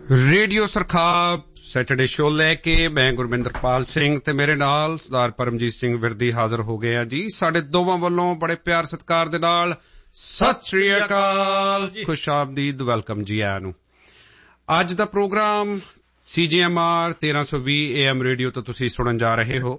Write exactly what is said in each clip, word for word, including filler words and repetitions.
Radio ਸਰਖਾਬ Saturday show ਲੈ ਕੇ ਮੈਂ ਗੁਰਮਿੰਦਰਪਾਲ ਸਿੰਘ ਤੇ ਮੇਰੇ ਨਾਲ ਸਰਦਾਰ ਪਰਮਜੀਤ ਸਿੰਘ ਵਿਰਦੀ ਹਾਜ਼ਰ ਹੋ ਗਏ ਆ ਜੀ। ਸਾਡੇ ਦੋਵਾਂ ਵੱਲੋਂ ਬੜੇ ਪਿਆਰ ਸਤਿਕਾਰ ਦੇ ਨਾਲ ਸਤਿ ਸ੍ਰੀ ਅਕਾਲ, ਖੁਸ਼ ਆਮਦੀਦ, ਵੈਲਕਮ ਜੀ ਆਇਆਂ ਨੂੰ। ਅੱਜ ਦਾ ਪ੍ਰੋਗਰਾਮ ਸੀ ਜੀ ਐਮ ਆਰ ਤੇਰਾਂ ਸੌ ਵੀਹ ਏ ਐਮ ਰੇਡੀਓ ਤੋਂ ਤੁਸੀਂ ਸੁਣਨ ਜਾ ਰਹੇ ਹੋ।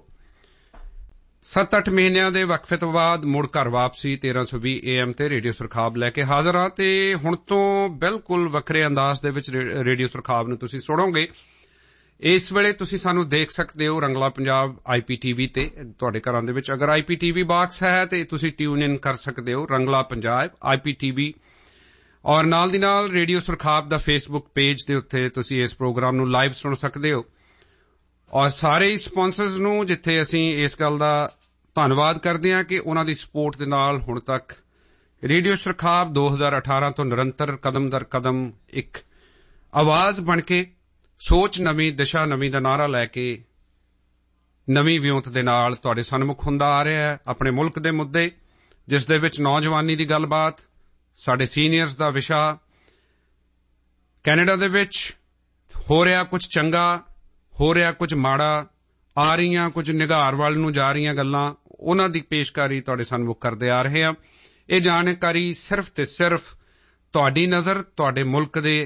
ਸੱਤ ਅੱਠ ਮਹੀਨਿਆਂ ਦੇ ਵਕਫੇ ਤੋਂ ਬਾਅਦ ਮੁੜ ਘਰ ਵਾਪਸੀ ਤੇਰਾਂ ਸੌ ਵੀਹ ਏ ਐਮ ਤੇ ਰੇਡੀਓ ਸਰਖਾਬ ਲੈ ਕੇ ਹਾਜ਼ਰ ਹਾਂ ਤੇ ਹੁਣ ਤੋਂ ਬਿਲਕੁਲ ਵੱਖਰੇ ਅੰਦਾਜ਼ ਦੇ ਵਿੱਚ ਰੇਡੀਓ ਸਰਖਾਬ ਨੂੰ ਤੁਸੀਂ ਸੁਣੋਗੇ। ਇਸ ਵੇਲੇ ਤੁਸੀਂ ਸਾਨੂੰ ਦੇਖ ਸਕਦੇ ਹੋ ਰੰਗਲਾ ਪੰਜਾਬ ਆਈ ਪੀ ਟੀ ਵੀ ਤੇ ਤੁਹਾਡੇ ਘਰਾਂ ਦੇ ਵਿੱਚ ਅਗਰ ਆਈ ਪੀ ਟੀ ਵੀ ਬਾਕਸ ਹੈ ਤੇ ਤੁਸੀਂ ਟਿਊਨ ਇਨ ਕਰ ਸਕਦੇ ਹੋ ਰੰਗਲਾ ਪੰਜਾਬ ਆਈ ਪੀ ਟੀ ਵੀ, ਔਰ ਨਾਲ ਦੀ ਨਾਲ ਰੇਡੀਓ ਸਰਖਾਬ ਦਾ ਫੇਸਬੁੱਕ ਪੇਜ ਦੇ ਉੱਤੇ ਤੁਸੀਂ ਇਸ ਪ੍ਰੋਗਰਾਮ ਨੂੰ ਲਾਈਵ ਸੁਣ ਸਕਦੇ ਹੋ। ਔਰ ਸਾਰੇ ਸਪਾਂਸਰਸ ਨੂੰ ਜਿੱਥੇ ਅਸੀਂ ਇਸ ਗੱਲ ਦਾ ਧੰਨਵਾਦ ਕਰਦੇ ਹਾਂ ਕਿ ਉਹਨਾਂ ਦੀ ਸਪੋਰਟ ਦੇ ਨਾਲ ਹੁਣ ਤੱਕ ਰੇਡੀਓ ਸਰਖਾਬ ਦੋ ਹਜ਼ਾਰ ਅਠਾਰਾਂ ਤੋਂ ਨਿਰੰਤਰ ਕਦਮ ਦਰ ਕਦਮ ਇੱਕ ਆਵਾਜ਼ ਬਣ ਕੇ ਸੋਚ ਨਵੀਂ, ਦਿਸ਼ਾ ਨਵੀਂ ਦਾ ਨਾਅਰਾ ਲੈ ਕੇ ਨਵੀਂ ਵਿਉਂਤ ਦੇ ਨਾਲ ਤੁਹਾਡੇ ਸਨਮੁਖ ਹੁੰਦਾ ਆ ਰਿਹਾ ਹੈ। ਆਪਣੇ ਮੁਲਕ ਦੇ ਮੁੱਦੇ ਜਿਸ ਦੇ ਵਿੱਚ ਨੌਜਵਾਨੀ ਦੀ ਗੱਲਬਾਤ, ਸਾਡੇ ਸੀਨੀਅਰਸ ਦਾ ਵਿਸ਼ਾ, ਕੈਨੇਡਾ ਦੇ ਵਿੱਚ ਹੋ ਰਿਹਾ ਕੁਝ ਚੰਗਾ, ਹੋ ਰਿਹਾ ਕੁਝ ਮਾੜਾ, ਆ ਰਹੀਆਂ ਕੁਝ ਨਿਘਾਰ ਵੱਲ ਨੂੰ ਜਾ ਰਹੀਆਂ ਗੱਲਾਂ, ਉਹਨਾਂ ਦੀ ਪੇਸ਼ਕਾਰੀ ਤੁਹਾਡੇ ਸਨਮੁਖ ਕਰਦੇ ਆ ਰਹੇ ਹਾਂ। ਇਹ ਜਾਣਕਾਰੀ ਸਿਰਫ ਤੇ ਸਿਰਫ ਤੁਹਾਡੀ ਨਜ਼ਰ ਤੁਹਾਡੇ ਮੁਲਕ ਦੇ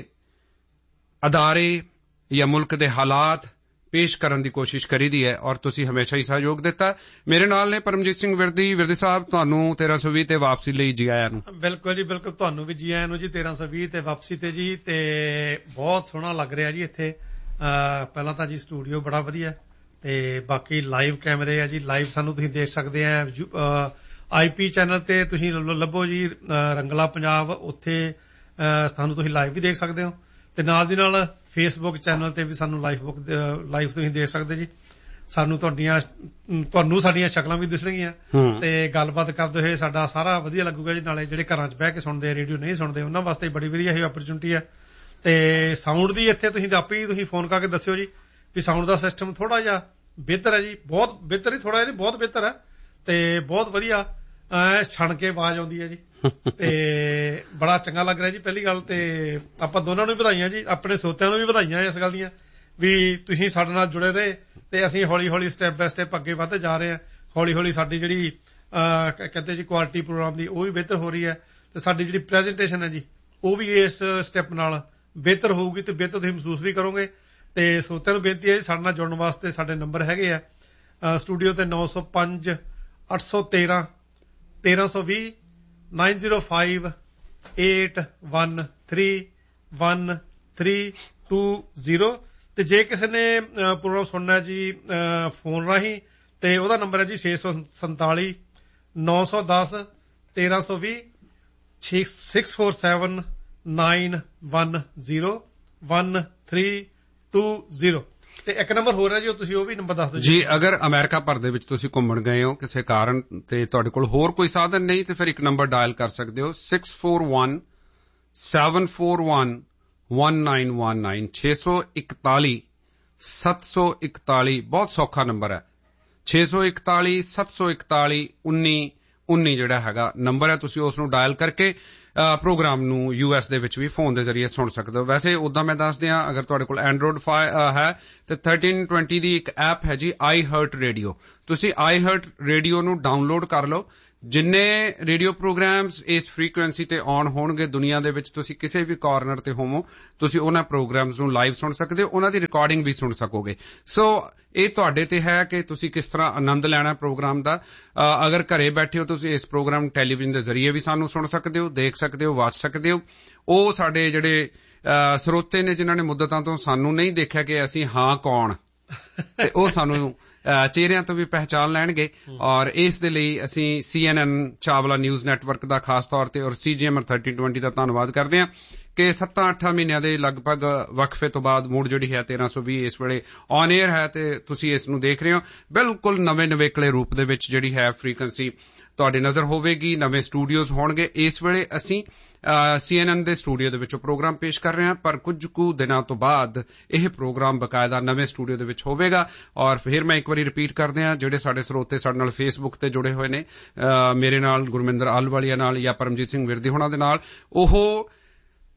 ਅਦਾਰੇ ਜਾਂ ਮੁਲਕ ਦੇ ਹਾਲਾਤ ਪੇਸ਼ ਕਰਨ ਦੀ ਕੋਸ਼ਿਸ਼ ਕਰੀਦੀ ਹੈ ਔਰ ਤੁਸੀਂ ਹਮੇਸ਼ਾ ਹੀ ਸਹਿਯੋਗ ਦਿੱਤਾ। ਮੇਰੇ ਨਾਲ ਨੇ ਪਰਮਜੀਤ ਸਿੰਘ ਵਿਰਦੀ। ਵਿਰਦੀ ਸਾਹਿਬ, ਤੁਹਾਨੂੰ ਤੇਰਾਂ ਸੌ ਵੀਹ ਤੇ ਵਾਪਸੀ ਲਈ ਜੀ ਆਇਆਂ ਨੂੰ। ਬਿਲਕੁਲ ਜੀ, ਬਿਲਕੁਲ, ਤੁਹਾਨੂੰ ਵੀ ਜੀ ਆਇਆਂ ਨੂੰ ਜੀ ਤੇਰਾਂ ਸੌ ਵੀਹ ਤੇ ਵਾਪਸੀ ਤੇ ਜੀ। ਤੇ ਬਹੁਤ ਸੋਹਣਾ ਲੱਗ ਰਿਹਾ ਜੀ ਇੱਥੇ। ਪਹਿਲਾਂ ਤਾਂ ਜੀ ਸਟੂਡੀਓ ਬੜਾ ਵਧੀਆ ਤੇ ਬਾਕੀ ਲਾਈਵ ਕੈਮਰੇ ਆ ਜੀ, ਲਾਈਵ ਸਾਨੂੰ ਤੁਸੀਂ ਦੇਖ ਸਕਦੇ ਆ ਆਈ ਪੀ ਚੈਨਲ ਤੇ ਤੁਸੀਂ ਲੱਭੋ ਜੀ ਰੰਗਲਾ ਪੰਜਾਬ, ਉੱਥੇ ਸਾਨੂੰ ਤੁਸੀਂ ਲਾਈਵ ਵੀ ਦੇਖ ਸਕਦੇ ਹੋ ਤੇ ਨਾਲ ਦੀ ਨਾਲ ਫੇਸਬੁੱਕ ਚੈਨਲ ਤੇ ਵੀ ਸਾਨੂੰ ਲਾਈਵ ਬੁੱਕ ਲਾਈਵ ਤੁਸੀਂ ਦੇਖ ਸਕਦੇ ਜੀ। ਸਾਨੂੰ ਤੁਹਾਡੀਆਂ ਤੁਹਾਨੂੰ ਸਾਡੀਆਂ ਸ਼ਕਲਾਂ ਵੀ ਦਿਸਣਗੀਆਂ ਤੇ ਗੱਲਬਾਤ ਕਰਦੇ ਹੋਏ ਸਾਡਾ ਸਾਰਾ ਵਧੀਆ ਲੱਗੂਗਾ ਜੀ। ਨਾਲੇ ਜਿਹੜੇ ਘਰਾਂ 'ਚ ਬਹਿ ਕੇ ਸੁਣਦੇ ਆ, ਰੇਡੀਓ ਨਹੀਂ ਸੁਣਦੇ, ਉਹਨਾਂ ਵਾਸਤੇ ਬੜੀ ਵਧੀਆ ਇਹ ਓਪਰਚੁਨਿਟੀ ਹੈ। ਤੇ ਸਾਊਂਡ ਦੀ ਇੱਥੇ ਤੁਸੀਂ ਆਪੇ ਹੀ ਤੁਸੀਂ ਫੋਨ ਕਰਕੇ ਦੱਸਿਓ ਜੀ ਵੀ ਸਾਊਂਡ ਦਾ ਸਿਸਟਮ ਥੋੜਾ ਜਿਹਾ ਬਿਹਤਰ ਹੈ ਜੀ, ਬਹੁਤ ਬਿਹਤਰ ਹੀ, ਥੋੜਾ ਜਿਹਾ ਬਹੁਤ ਬਿਹਤਰ ਹੈ ਤੇ ਬਹੁਤ ਵਧੀਆ ਛਣ ਕੇ ਆਵਾਜ਼ ਆਉਂਦੀ ਹੈ ਜੀ ਤੇ ਬੜਾ ਚੰਗਾ ਲੱਗ ਰਿਹਾ ਜੀ। ਪਹਿਲੀ ਗੱਲ ਤੇ ਆਪਾਂ ਦੋਨਾਂ ਨੂੰ ਵੀ ਵਧਾਈਆਂ ਜੀ, ਆਪਣੇ ਸਰੋਤਿਆਂ ਨੂੰ ਵੀ ਵਧਾਈਆਂ ਇਸ ਗੱਲ ਦੀਆਂ ਵੀ ਤੁਸੀਂ ਸਾਡੇ ਨਾਲ ਜੁੜੇ ਰਹੇ ਤੇ ਅਸੀਂ ਹੌਲੀ ਹੌਲੀ ਸਟੈਪ ਬਾਏ ਸਟੈਪ ਅੱਗੇ ਵਧਦੇ ਜਾ ਰਹੇ ਹਾਂ। ਹੌਲੀ ਹੌਲੀ ਸਾਡੀ ਜਿਹੜੀ ਕਹਿੰਦੇ ਜੀ ਕੁਆਲਿਟੀ ਪ੍ਰੋਗਰਾਮ ਦੀ ਉਹ ਵੀ ਬਿਹਤਰ ਹੋ ਰਹੀ ਹੈ ਤੇ ਸਾਡੀ ਜਿਹੜੀ ਪ੍ਰੈਜੈਂਟੇਸ਼ਨ ਹੈ ਜੀ ਉਹ ਵੀ ਇਸ ਸਟੈਪ ਨਾਲ ਬਿਹਤਰ ਹੋਊਗੀ ਤੇ ਬਿਹਤਰ ਤੁਸੀਂ ਮਹਿਸੂਸ ਵੀ ਕਰੋਗੇ। ਤੇ ਸਰੋਤਿਆਂ ਨੂੰ ਬੇਨਤੀ ਹੈ ਜੀ ਸਾਡੇ ਨਾਲ ਜੁੜਨ ਵਾਸਤੇ ਸਾਡੇ ਨੰਬਰ ਹੈਗੇ ਆ ਸਟੂਡੀਓ ਤੇ ਨੌ ਸੌ ਪੰਜ ਅੱਠ ਸੌ ਤੇਰਾਂ ਤੇਰਾਂ ਸੌ ਵੀਹ nine zero five eight one three one three two zero. ਤੇ ਜੇ ਕਿਸੇ ਨੇ ਪ੍ਰੋਗਰਾਮ ਸੁਣਨਾ ਜੀ ਫੋਨ ਰਾਹੀਂ ਤੇ ਉਹਦਾ ਨੰਬਰ ਹੈ ਜੀ ਛੇ ਸੌ ਸੰਤਾਲੀ ਨੌ ਸੌ ਦਸ ਤੇਰਾਂ ਸੌ ਵੀਹ six four seven nine one zero one three two zero. ਤੇ ਇੱਕ ਨੰਬਰ ਹੋ ਰਿਹਾ ਜੀ, ਤੁਸੀਂ ਉਹ ਵੀ ਨੰਬਰ ਦੱਸ ਦਿਓ ਜੀ। ਅਗਰ ਅਮਰੀਕਾ ਭਰ ਦੇ ਵਿੱਚ ਤੁਸੀਂ ਘੁੰਮਣ ਗਏ ਹੋ ਕਿਸੇ ਕਾਰਨ ਤੇ ਤੁਹਾਡੇ ਕੋਲ ਹੋਰ ਕੋਈ ਸਾਧਨ ਨਹੀਂ ਤੇ ਫਿਰ ਇੱਕ ਨੰਬਰ ਡਾਇਲ ਕਰ ਸਕਦੇ ਹੋ six four one seven four one one nine one nine ਛੇ ਸੌ ਇਕਤਾਲੀ ਸੱਤ ਸੌ ਇਕਤਾਲੀ। ਬਹੁਤ ਸੌਖਾ ਨੰਬਰ ਹੈ, ਛੇ ਸੌ ਇਕਤਾਲੀ ਸੱਤ ਸੌ ਇਕਤਾਲੀ ਉੱਨੀ ਉੱਨੀ ਜਿਹੜਾ ਹੈਗਾ ਨੰਬਰ ਹੈ। ਤੁਸੀਂ ਉਸ ਨੂੰ ਡਾਇਲ ਕਰਕੇ ਪ੍ਰੋਗਰਾਮ ਨੂੰ ਯੂ ਐਸ ਦੇ ਵਿੱਚ ਵੀ ਫੋਨ ਦੇ ਜ਼ਰੀਏ ਸੁਣ ਸਕਦੇ ਹੋ। ਵੈਸੇ ਉੱਦਾਂ ਮੈਂ ਦੱਸ ਦਿਆਂ, ਅਗਰ ਤੁਹਾਡੇ ਕੋਲ ਐਂਡਰੋਇਡ ਹੈ ਤੇ ਥਰਟੀਨ ਟਵੈਂਟੀ ਦੀ ਇੱਕ ਐਪ ਹੈ ਜੀ ਆਈ ਹਰਟ ਰੇਡੀਓ। ਤੁਸੀਂ ਆਈ ਹਰਟ ਰੇਡੀਓ ਨੂੰ ਡਾਊਨਲੋਡ ਕਰ ਲਓ। ਜਿੰਨੇ ਰੇਡੀਓ ਪ੍ਰੋਗਰਾਮਸ ਇਸ ਫ੍ਰੀਕੁਐਂਸੀ ਤੇ ਆਨ ਹੋਣਗੇ ਦੁਨੀਆ ਦੇ ਵਿੱਚ, ਤੁਸੀਂ ਕਿਸੇ ਵੀ ਕਾਰਨਰ ਤੇ ਹੋਵੋ, ਤੁਸੀਂ ਉਹਨਾਂ ਪ੍ਰੋਗਰਾਮਸ ਨੂੰ ਲਾਈਵ ਸੁਣ ਸਕਦੇ ਹੋ, ਉਹਨਾਂ ਦੀ ਰਿਕਾਰਡਿੰਗ ਵੀ ਸੁਣ ਸਕੋਗੇ। ਸੋ ਇਹ ਤੁਹਾਡੇ ਤੇ ਹੈ ਕਿ ਤੁਸੀਂ ਕਿਸ ਤਰ੍ਹਾਂ ਆਨੰਦ ਲੈਣਾ ਪ੍ਰੋਗਰਾਮ ਦਾ। ਅਗਰ ਘਰੇ ਬੈਠੇ ਹੋ ਤੁਸੀਂ ਇਸ ਪ੍ਰੋਗਰਾਮ ਟੈਲੀਵਿਜ਼ਨ ਦੇ ਜ਼ਰੀਏ ਵੀ ਸਾਨੂੰ ਸੁਣ ਸਕਦੇ ਹੋ, ਦੇਖ ਸਕਦੇ ਹੋ, ਵਾਚ ਸਕਦੇ ਹੋ। ਉਹ ਸਾਡੇ ਜਿਹੜੇ ਸਰੋਤੇ ਨੇ ਜਿਨ੍ਹਾਂ ਨੇ ਮੁੱਦਤਾਂ ਤੋਂ ਸਾਨੂੰ ਨਹੀਂ ਦੇਖਿਆ ਕਿ ਅਸੀਂ ਹਾਂ ਕੌਣ, ਤੇ ਉਹ ਸਾਨੂੰ ਚਿਹਰਿਆਂ ਤੋਂ ਵੀ ਪਹਿਚਾਣ ਲੈਣਗੇ। ਔਰ ਇਸ ਦੇ ਲਈ ਅਸੀਂ ਸੀ ਐਨ ਐਨ ਚਾਵਲਾ ਨਿਊਜ਼ ਨੈਟਵਰਕ ਦਾ ਖਾਸ ਤੌਰ ਤੇ ਔਰ ਸੀ ਜੀ ਐਮ ਆਰ ਥਰਟੀਨ ਟਵੈਂਟੀ ਦਾ ਧੰਨਵਾਦ ਕਰਦੇ ਹਾਂ ਕਿ ਸੱਤਾਂ ਅੱਠਾਂ ਮਹੀਨਿਆਂ ਦੇ ਲਗਭਗ ਵਕਫੇ ਤੋਂ ਬਾਅਦ ਮੁੜ ਜਿਹੜੀ ਹੈ ਤੇਰਾਂ ਸੌ ਵੀਹ ਇਸ ਵੇਲੇ ਔਨ ਏਅਰ ਹੈ ਤੇ ਤੁਸੀਂ ਇਸ ਨੂੰ ਦੇਖ ਰਹੇ ਹੋ। ਬਿਲਕੁਲ ਨਵੇਂ ਨਵੇਕਲੇ ਰੂਪ ਦੇ ਵਿੱਚ ਜਿਹੜੀ ਹੈ ਫ੍ਰੀਕੁਐਂਸੀ ਤੁਹਾਡੀ ਨਜ਼ਰ ਹੋਵੇਗੀ। ਨਵੇਂ ਸਟੂਡੀਓਜ਼ ਹੋਣਗੇ। ਇਸ ਵੇਲੇ ਅਸੀਂ ਸੀ ਐਨ ਐਨ ਦੇ ਸਟੂਡੀਓ ਦੇ ਵਿੱਚੋਂ ਪ੍ਰੋਗਰਾਮ ਪੇਸ਼ ਕਰ ਰਹੇ ਹਾਂ, ਪਰ ਕੁਝ ਕੁ ਦਿਨਾਂ ਤੋਂ ਬਾਅਦ ਇਹ ਪ੍ਰੋਗਰਾਮ ਬਕਾਇਦਾ ਨਵੇਂ ਸਟੂਡੀਓ ਦੇ ਵਿੱਚ ਹੋਵੇਗਾ। ਔਰ ਫਿਰ ਮੈਂ ਇੱਕ ਵਾਰੀ ਰਿਪੀਟ ਕਰਦੇ ਹਾਂ, ਜਿਹੜੇ ਸਾਡੇ ਸਰੋਤੇ ਸਾਡੇ ਨਾਲ ਫੇਸਬੁੱਕ ਤੇ ਜੁੜੇ ਹੋਏ ਨੇ, ਮੇਰੇ ਨਾਲ, ਗੁਰਮਿੰਦਰ ਆਲਵਾਲੀਆ ਨਾਲ ਜਾਂ ਪਰਮਜੀਤ ਸਿੰਘ ਵਿਰਦੀ ਹੋਣਾ ਦੇ ਨਾਲ, ਉਹ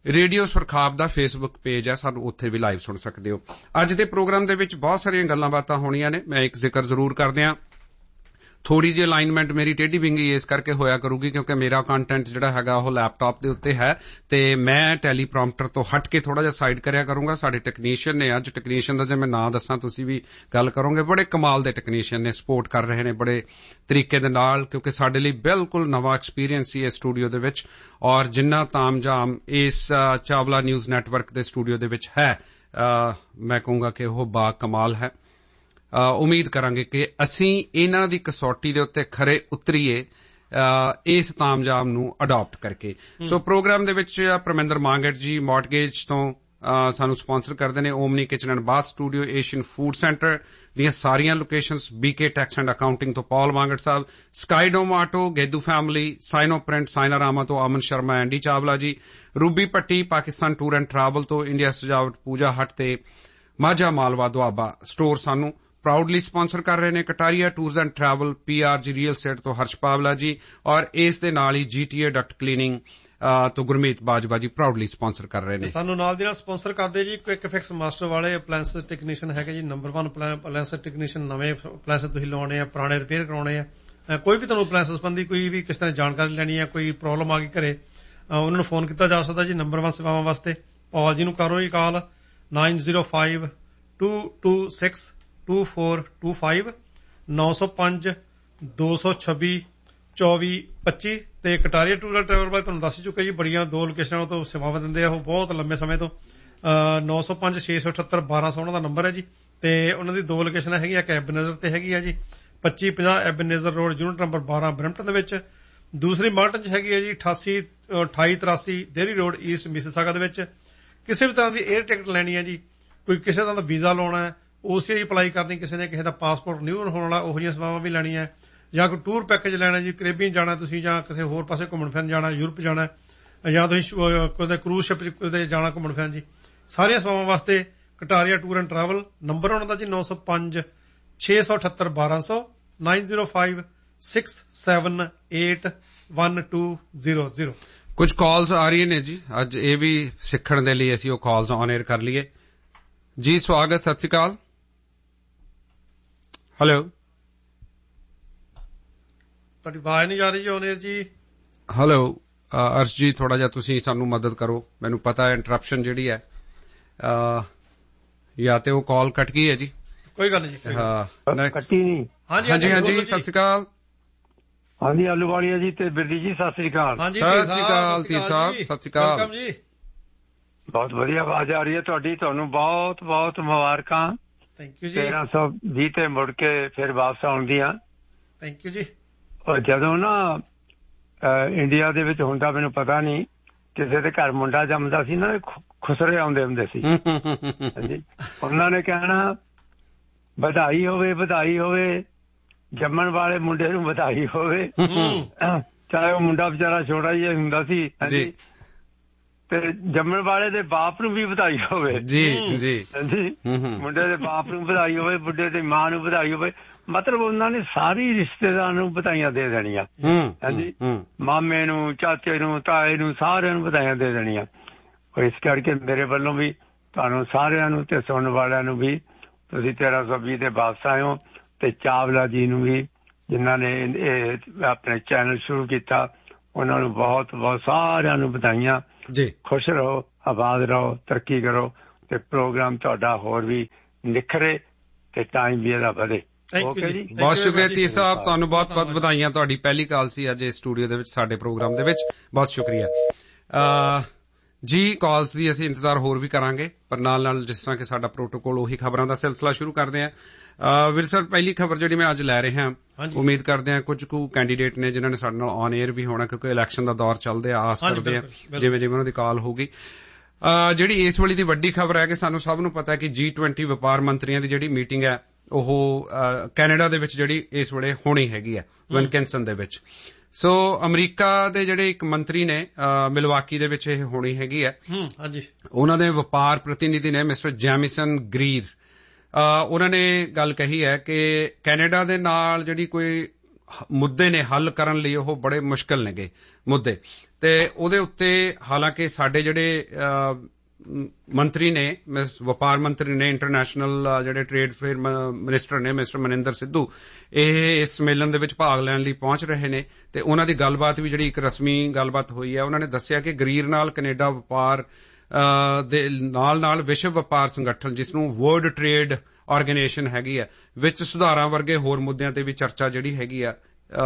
ਰੇਡੀਓ ਸੁਰਖਾਬ ਦਾ ਫੇਸਬੁੱਕ ਪੇਜ ਹੈ, ਸਾਨੂੰ ਉੱਥੇ ਵੀ ਲਾਈਵ ਸੁਣ ਸਕਦੇ ਹੋ। ਅੱਜ ਦੇ ਪ੍ਰੋਗਰਾਮ ਦੇ ਵਿੱਚ ਬਹੁਤ ਸਾਰੀਆਂ ਗੱਲਾਂ ਬਾਤਾਂ ਹੋਣੀਆਂ ਨੇ। ਮੈਂ ਇੱਕ ਜ਼ਿਕਰ ਜ਼ਰੂਰ ਕਰਦਿਆਂ, ਥੋੜੀ ਜਿਹੀ ਅਲਾਈਨਮੈਂਟ ਮੇਰੀ ਟੇਢੀ ਵਿੰਗੀ ਇਸ ਕਰਕੇ ਹੋਇਆ ਕਰੂਗੀ ਕਿਉਂਕਿ ਮੇਰਾ ਕੰਟੈਂਟ ਜਿਹੜਾ ਹੈਗਾ ਉਹ ਲੈਪਟਾਪ ਦੇ ਉੱਤੇ ਹੈ ਤੇ ਮੈਂ ਟੈਲੀਪ੍ਰੋਂਪਟਰ ਤੋਂ ਹਟ ਕੇ ਥੋੜਾ ਜਿਹਾ ਸਾਈਡ ਕਰਿਆ ਕਰੂੰਗਾ। ਸਾਡੇ ਟੈਕਨੀਸ਼ੀਅਨ ਨੇ, ਅੱਜ ਟੈਕਨੀਸ਼ੀਅਨ ਦਾ ਜੇ ਮੈਂ ਨਾਂ ਦੱਸਾਂ ਤੁਸੀਂ ਵੀ ਗੱਲ ਕਰੋਗੇ, ਬੜੇ ਕਮਾਲ ਦੇ ਟੈਕਨੀਸ਼ੀਅਨ ਨੇ, ਸਪੋਰਟ ਕਰ ਰਹੇ ਨੇ ਬੜੇ ਤਰੀਕੇ ਦੇ ਨਾਲ, ਕਿਉਂਕਿ ਸਾਡੇ ਲਈ ਬਿਲਕੁਲ ਨਵਾਂ ਐਕਸਪੀਰੀਅੰਸ ਸੀ ਇਸ ਸਟੂਡੀਓ ਦੇ ਵਿੱਚ ਔਰ ਜਿੰਨਾ ਤਾਮਝਾਮ ਇਸ ਚਾਵਲਾ ਨਿਊਜ਼ ਨੈਟਵਰਕ ਦੇ ਸਟੂਡੀਓ ਦੇ ਵਿੱਚ ਹੈ, ਮੈਂ ਕਹੂੰਗਾ ਕਿ ਉਹ ਬਾ ਕਮਾਲ ਹੈ। ਉਮੀਦ ਕਰਾਂਗੇ ਕਿ ਅਸੀਂ ਇਹਨਾਂ ਦੀ ਕਸੌਟੀ ਦੇ ਉੱਤੇ ਖਰੇ ਉਤਰੀਏ ਇਸ ਤਾਮਝਾਮ ਨੂੰ ਅਡਾਪਟ ਕਰਕੇ। ਸੋ ਪ੍ਰੋਗਰਾਮ ਦੇ ਵਿੱਚ ਪਰਮਿੰਦਰ ਮਾਂਗਟ ਜੀ ਮੌਰਟਗੇਜ ਤੋਂ ਸਾਨੂੰ ਸਪਾਂਸਰ ਕਰਦੇ ਨੇ, Omni kitchen and bath studio, Asian food centre ਦੀਆਂ ਸਾਰੀਆਂ locations, BK tax and accounting ਤੋਂ ਪੌਲ ਮਾਂਗਟ ਸਾਹਿਬ, ਸਕਾਈਡੋਮ ਆਟੋ, ਗੇਦੂ ਫੈਮਿਲੀ, ਸਾਈਨੋ ਪ੍ਰਿੰਟ, ਸਾਇਨਾਰਾਮਾ ਤੋਂ ਅਮਨ ਸ਼ਰਮਾ, ਐਂਡੀ ਚਾਵਲਾ ਜੀ, Ruby Patti Pakistan tour and travel ਤੋਂ, ਇੰਡੀਆ ਸਜਾਵਟ ਪੂਜਾ ਹਟ ਤੇ ਮਾਝਾ ਮਾਲਵਾ ਦੁਆਬਾ ਸਟੋਰ ਸਾਨੂੰ ਪ੍ਰਾਊਡਲੀ ਸਪਾਂਸਰ ਕਰ ਰਹੇ ਨੇ। Kataria tours and travel, ਪੀਆਰਜੀ real estate ਤੋਂ ਹਰਸ਼ ਪਾਵਲਾ ਜੀ ਔਰ ਇਸ ਦੇ ਨਾਲ ਹੀ ਜੀਟੀਏ ਡਕਟ ਕਲੀਨਿੰਗ ਤੋਂ ਗੁਰਮੀਤ ਬਾਜਵਾ ਜੀ ਪ੍ਰਾਊਡਲੀ ਸਪਾਂਸਰ ਕਰ ਰਹੇ ਨੇ। ਸਾਨੂੰ ਨਾਲ ਦੀ ਨਾਲ ਸਪਾਂਸਰ ਕਰਦੇ ਜੀ ਕੁਇਕ ਫਿਕਸ ਮਾਸਟਰ ਵਾਲੇ ਅਪਲਾਇੰਸ ਟੈਕਨੀਸ਼ੀਅਨ ਹੈਗੇ ਜੀ, ਨੰਬਰ ਵਨ ਅਪਲਾਇੰਸ ਟੈਕਨੀਸ਼ੀਅਨ। ਨਵੇਂ ਅਪਲਾਇੰਸ ਤੁਸੀਂ ਲਾਉਣੇ ਆ, ਪੁਰਾਣੇ ਰਿਪੇਅਰ ਕਰਾਉਣੇ ਆ, ਕੋਈ ਵੀ ਤੁਹਾਨੂੰ ਅਪਲਾਇੰਸ ਸੰਬੰਧੀ ਕੋਈ ਵੀ ਕਿਸ ਤਰ੍ਹਾਂ ਜਾਣਕਾਰੀ ਲੈਣੀ ਹੈ, ਕੋਈ ਪ੍ਰੋਬਲਮ ਆ ਗਈ ਘਰੇ, ਉਹਨਾਂ ਨੂੰ ਫੋਨ ਕੀਤਾ ਜਾ ਸਕਦਾ ਜੀ। ਨੰਬਰ ਵਨ ਸੇਵਾਵਾਂ ਵਾਸਤੇ ਪੌਲ ਜੀ ਨੂੰ ਕਰੋ ਜੀ ਕਾਲ nine zero five to two six two four two five, ਨੌ ਸੌ ਪੰਜ ਦੋ ਸੌ ਛੱਬੀ ਚੌਵੀ ਪੱਚੀ। ਤੇ ਕਟਾਰੀਆ ਟੂਰ ਐਂਡ ਟਰੈਵਲ ਬਾਰੇ ਤੁਹਾਨੂੰ ਦੱਸ ਚੁੱਕਾ ਜੀ, ਬੜੀਆਂ ਦੋ ਲੋਕੇਸ਼ਨਾਂ ਤੋਂ ਸੇਵਾਵਾਂ ਦਿੰਦੇ ਆ ਉਹ ਬਹੁਤ ਲੰਬੇ ਸਮੇਂ ਤੋਂ। ਨੌ ਸੌ ਪੰਜ ਛੇ ਸੌ ਅਠੱਤਰ ਬਾਰਾਂ ਸੌ ਉਹਨਾਂ ਦਾ ਨੰਬਰ ਹੈ ਜੀ। ਤੇ ਉਹਨਾਂ ਦੀ ਦੋ ਲੋਕੇਸ਼ਨਾਂ ਹੈਗੀਆਂ, ਇੱਕ ਐਬਨੇਜ਼ਰ ਤੇ ਹੈਗੀ ਆ ਜੀ ਪੱਚੀ ਪੰਜਾਹ ਐਬਨੇਜ਼ਰ ਰੋਡ, ਯੂਨਿਟ ਨੰਬਰ ਬਾਰਾਂ, ਬਰੈਂਪਟਨ ਦੇ ਵਿੱਚ। ਦੂਸਰੀ ਮਾਰਟਨ ਚ ਹੈਗੀ ਹੈ ਜੀ ਅਠਾਸੀ ਅਠਾਈ ਤਰਾਸੀ ਡੇਅਰੀ ਰੋਡ, ਈਸਟ ਮਿਸੀਸਾਗਾ ਦੇ ਵਿੱਚ। ਕਿਸੇ ਵੀ ਤਰ੍ਹਾਂ ਦੀ 에ਅਰ ਟਿਕਟ ਲੈਣੀ ਹੈ ਜੀ, ਕੋਈ ਕਿਸੇ ਤਰ੍ਹਾਂ ਦਾ ਵੀਜ਼ਾ ਲਾਉਣਾ ਹੈ, ਓਸੀਆਈ ਅਪਲਾਈ ਕਰਨੀ ਕਿਸੇ ਨੇ, ਕਿਸੇ ਦਾ ਪਾਸਪੋਰਟ ਨਿਊ ਹੋਣ ਵਾਲਾ, ਉਹੋ ਜਿਹੀਆਂ ਸੇਵਾਵਾਂ ਵੀ ਲੈਣੀਆਂ, ਜਾਂ ਕੋਈ ਟੂਰ ਪੈਕੇਜ ਲੈਣਾ ਜੀ, ਕੈਰੇਬੀਅਨ ਜਾਣਾ ਤੁਸੀਂ, ਜਾਂ ਕਿਸੇ ਹੋਰ ਪਾਸੇ ਘੁੰਮਣ ਫਿਰਨ ਜਾਣਾ, ਯੂਰਪ ਜਾਣਾ, ਜਾਂ ਤੁਸੀਂ ਕੋਈ ਕਰੂਜ਼ ਸ਼ਿਪ ਤੇ ਜਾਣਾ ਘੁੰਮਣ ਫਿਰਨ ਜੀ, ਸਾਰੀਆਂ ਸੇਵਾਵਾਂ ਵਾਸਤੇ Kataria tour and travel. Number ਉਹਨਾਂ ਦਾ ਜੀ ਨੌ ਸੌ ਪੰਜ ਛੇ ਸੌ ਅਠੱਤਰ ਬਾਰਾਂ ਸੌ, nine zero five six seven eight one two zero zero. ਕੁਝ ਕਾਲਸ ਆ ਰਹੀਆਂ ਨੇ ਜੀ, ਅੱਜ ਇਹ ਵੀ ਸਿੱਖਣ ਦੇ ਲਈ ਅਸੀਂ ਉਹ ਕਾਲਸ ਔਨ 에ਅਰ ਕਰ ਲਈਏ ਜੀ। ਸਵਾਗਤ, ਸਤਿ ਸ਼੍ਰੀ ਅਕਾਲ। ਹੈਲੋ, ਤੁਹਾਡੀ ਆਵਾਜ਼ ਨਹੀਂ ਜਾ ਰਹੀ ਜੀ ਔਨ 에ਅਰ ਜੀ। ਹੈਲੋ ਅਰਸ਼ ਜੀ, ਥੋੜਾ ਜਿਹਾ ਤੁਸੀਂ ਸਾਨੂੰ ਮਦਦ ਕਰੋ। ਮੈਨੂੰ ਪਤਾ ਹੈ ਇੰਟਰਪਸ਼ਨ ਜਿਹੜੀ ਹੈ ਜਾਂ ਤੇ ਉਹ ਕਾਲ ਕੱਟ ਗਈ ਹੈ ਜੀ। ਕੋਈ ਗੱਲ ਨਹੀਂ ਜੀ, ਹਾਂ ਕੱਟੀ ਨਹੀਂ। ਹਾਂਜੀ ਹਾਂਜੀ ਹਾਂਜੀ, ਸਤਿ ਸ਼੍ਰੀ ਅਕਾਲ। ਹਾਂਜੀ ਆਲੂਵਾਲੀਆ ਜੀ ਤੇ ਬਿਰਦੀ ਜੀ, ਸਤਿ ਸ਼੍ਰੀ ਅਕਾਲ। ਹਾਂਜੀ ਸਤਿ ਸ਼੍ਰੀ ਅਕਾਲ ਤੀ ਸਾਹਿਬ, ਸਤਿ ਸ਼੍ਰੀ ਅਕਾਲ। ਵੈਲਕਮ ਜੀ। ਬਹੁਤ ਵਧੀਆ ਆਵਾਜ਼ ਆ ਰਹੀ ਹੈ ਤੁਹਾਡੀ, ਤੁਹਾਨੂੰ ਬਹੁਤ ਬਹੁਤ ਮੁਬਾਰਕਾਂ। ਥੈਂਕ ਯੂ ਜੀ। ਤੇਰਾਂ ਸੌ ਵੀਹ ਤੇ ਮੁੜ ਕੇ ਫਿਰ ਵਾਪਸ ਆਉਣ ਦੀਆਂ। ਥੈਂਕ ਯੂ ਜੀ। ਜਦੋਂ ਨਾ ਇੰਡੀਆ ਦੇ ਵਿੱਚ ਹੁੰਦਾ, ਮੈਨੂੰ ਪਤਾ ਨਹੀਂ, ਕਿਸੇ ਦੇ ਘਰ ਮੁੰਡਾ ਜੰਮਦਾ ਸੀ ਨਾ, ਖੁਸਰੇ ਆਉਂਦੇ ਹੁੰਦੇ ਸੀ। ਹਾਂਜੀ, ਉਹਨਾਂ ਨੇ ਕਹਿਣਾ ਵਧਾਈ ਹੋਵੇ, ਵਧਾਈ ਹੋਵੇ, ਜੰਮਣ ਵਾਲੇ ਮੁੰਡੇ ਨੂੰ ਵਧਾਈ ਹੋਵੇ, ਚਾਹੇ ਉਹ ਮੁੰਡਾ ਵਿਚਾਰਾ ਛੋਟਾ ਜਿਹਾ ਹੁੰਦਾ ਸੀ। ਹਾਂਜੀ, ਤੇ ਜੰਮਣ ਵਾਲੇ ਦੇ ਬਾਪ ਨੂੰ ਵੀ ਵਧਾਈ ਹੋਵੇ। ਜੀ ਜੀ ਹਾਂਜੀ, ਮੁੰਡੇ ਦੇ ਬਾਪ ਨੂੰ ਵਧਾਈ ਹੋਵੇ, ਬੁੱਢੇ ਦੀ ਮਾਂ ਨੂੰ ਵਧਾਈ ਹੋਵੇ। ਮਤਲਬ ਉਹਨਾਂ ਨੇ ਸਾਰੀ ਰਿਸ਼ਤੇਦਾਰਾਂ ਨੂੰ ਵਧਾਈਆਂ ਦੇ ਦੇਣੀਆਂ। ਹਾਂਜੀ, ਮਾਮੇ ਨੂੰ, ਚਾਚੇ ਨੂੰ, ਤਾਏ ਨੂੰ, ਸਾਰਿਆਂ ਨੂੰ ਵਧਾਈਆਂ ਦੇ ਦੇਣੀਆਂ। ਇਸ ਕਰਕੇ ਮੇਰੇ ਵੱਲੋਂ ਵੀ ਤੁਹਾਨੂੰ ਸਾਰਿਆਂ ਨੂੰ ਤੇ ਸੁਣਨ ਵਾਲਿਆਂ ਨੂੰ ਵੀ, ਤੁਸੀਂ ਤੇਰਾਂ ਸੌ ਵੀਹ ਦੇ ਵਾਪਸ ਆਏ ਹੋ, ਤੇ ਚਾਵਲਾ ਜੀ ਨੂੰ ਵੀ ਜਿਨ੍ਹਾਂ ਨੇ ਇਹ ਆਪਣੇ ਚੈਨਲ ਸ਼ੁਰੂ ਕੀਤਾ, ਉਹਨਾਂ ਨੂੰ ਬਹੁਤ ਬਹੁਤ ਸਾਰਿਆਂ ਨੂੰ ਵਧਾਈਆਂ ਜੀ। ਖੁਸ਼ ਰਹੋ, ਆਬਾਦ ਰਹੋ, ਤਰੱਕੀ ਕਰੋ, ਤੇ ਪ੍ਰੋਗਰਾਮ ਤੁਹਾਡਾ ਹੋਰ ਵੀ ਨਿਖਰੇ ਤੇ ਟਾਈਮ ਵੀ ਇਹਦਾ ਵਧੇ। ਓਕੇ ਜੀ, ਬਹੁਤ ਸ਼ੁਕਰੀਆ ਤੀ ਸਾਹਿਬ, ਤੁਹਾਨੂੰ ਬਹੁਤ ਬਹੁਤ ਵਧਾਈਆਂ। ਤੁਹਾਡੀ ਪਹਿਲੀ ਕਾਲ ਸੀ ਅੱਜ ਇਸ ਸਟੂਡੀਓ ਦੇ ਵਿੱਚ ਸਾਡੇ ਪ੍ਰੋਗਰਾਮ ਦੇ ਵਿੱਚ, ਬਹੁਤ ਸ਼ੁਕਰੀਆ ਜੀ। ਕਾਲਸ ਦੀ ਅਸੀਂ ਇੰਤਜ਼ਾਰ ਹੋਰ ਵੀ ਕਰਾਂਗੇ, ਪਰ ਨਾਲ ਨਾਲ ਜਿਸ ਤਰ੍ਹਾਂ ਕਿ ਸਾਡਾ ਪ੍ਰੋਟੋਕੋਲ, ਉਹੀ ਖਬਰਾਂ ਦਾ ਸਿਲਸਿਲਾ ਸ਼ੁਰੂ ਕਰਦੇ ਹਾਂ। ਵਿਰਸਰ, ਪਹਿਲੀ ਖਬਰ ਜਿਹੜੀ ਮੈਂ ਅੱਜ ਲੈ ਰਿਹਾ, ਉਮੀਦ ਕਰਦੇ ਹਾਂ ਕੁਝ ਕੁ ਕੈਂਡੀਡੇਟ ਨੇ ਜਿਨ੍ਹਾਂ ਨੇ ਸਾਡੇ ਨਾਲ ਔਨ 에ਅਰ ਵੀ ਹੋਣਾ, ਕਿਉਂਕਿ ਇਲੈਕਸ਼ਨ ਦਾ ਦੌਰ ਚੱਲਦੇ ਆ, ਆਸ ਕਰਦੇ ਆ ਜਿਵੇਂ ਜਿਵੇਂ ਉਹਨਾਂ ਦੀ ਕਾਲ ਹੋਊਗੀ। ਜਿਹੜੀ ਇਸ ਵੇਲੇ ਦੀ ਵੱਡੀ ਖਬਰ ਹੈ ਕਿ ਸਾਨੂੰ ਸਭ ਨੂੰ ਪਤਾ ਹੈ ਕਿ ਜੀ ਟਵੈਂਟੀ ਵਪਾਰ ਮੰਤਰੀਆਂ ਦੀ ਜਿਹੜੀ ਮੀਟਿੰਗ ਹੈ ਉਹ ਕੈਨੇਡਾ ਦੇ ਵਿੱਚ ਜਿਹੜੀ ਇਸ ਵੇਲੇ ਹੋਣੀ ਹੈਗੀ ਹੈ, ਵਿਨਕਿੰਸਨ ਦੇ ਵਿੱਚ। ਸੋ ਅਮਰੀਕਾ ਦੇ ਜਿਹੜੇ ਇੱਕ ਮੰਤਰੀ ਨੇ ਮਿਲਵਾਕੀ ਦੇ ਵਿੱਚ ਇਹ ਹੋਣੀ ਹੈਗੀ ਹੈ, ਉਹਨਾਂ ਦੇ ਵਪਾਰ ਪ੍ਰਤੀਨਿਧੀ ਨੇ ਮਿਸਟਰ ਜੈਮਿਸਨ ਗਰੀਰ। ਉਹਨਾਂ ਨੇ ਗੱਲ ਕਹੀ ਹੈ ਕਿ ਕੈਨੇਡਾ ਦੇ ਨਾਲ ਜਿਹੜੀ ਕੋਈ ਮੁੱਦੇ ਨੇ ਹੱਲ ਕਰਨ ਲਈ ਉਹ ਬੜੇ ਮੁਸ਼ਕਿਲ ਨੇਗੇ ਮੁੱਦੇ, ਤੇ ਉਹਦੇ ਉੱਤੇ ਹਾਲਾਂਕਿ ਸਾਡੇ ਜਿਹੜੇ ਮੰਤਰੀ ਨੇ ਵਪਾਰ ਮੰਤਰੀ ਨੇ ਇੰਟਰਨੈਸ਼ਨਲ ਜਿਹੜੇ ਟ੍ਰੇਡ ਫੇਅਰ ਮਿਨਿਸਟਰ ਨੇ ਮਿਸਟਰ ਮਨਿੰਦਰ ਸਿੱਧੂ ਇਹ ਇਸ ਸੰਮੇਲਨ ਦੇ ਵਿੱਚ ਭਾਗ ਲੈਣ ਲਈ ਪਹੁੰਚ ਰਹੇ ਨੇ ਤੇ ਉਹਨਾਂ ਦੀ ਗੱਲਬਾਤ ਵੀ ਜਿਹੜੀ ਇੱਕ ਰਸਮੀ ਗੱਲਬਾਤ ਹੋਈ ਹੈ ਉਹਨਾਂ ਨੇ ਦੱਸਿਆ ਕਿ ਗਰੀਰ ਨਾਲ ਕੈਨੇਡਾ ਵਪਾਰ ਦੇ ਨਾਲ ਨਾਲ ਵਿਸ਼ਵ ਵਪਾਰ ਸੰਗਠਨ ਜਿਸ ਨੂੰ ਵਰਲਡ ਟ੍ਰੇਡ ਆਰਗੇਨਾਈਜੇਸ਼ਨ ਹੈਗੀ ਹੈ ਵਿੱਚ ਸੁਧਾਰਾਂ ਵਰਗੇ ਹੋਰ ਮੁੱਦਿਆਂ ਤੇ ਵੀ ਚਰਚਾ ਜਿਹੜੀ ਹੈਗੀ ਆ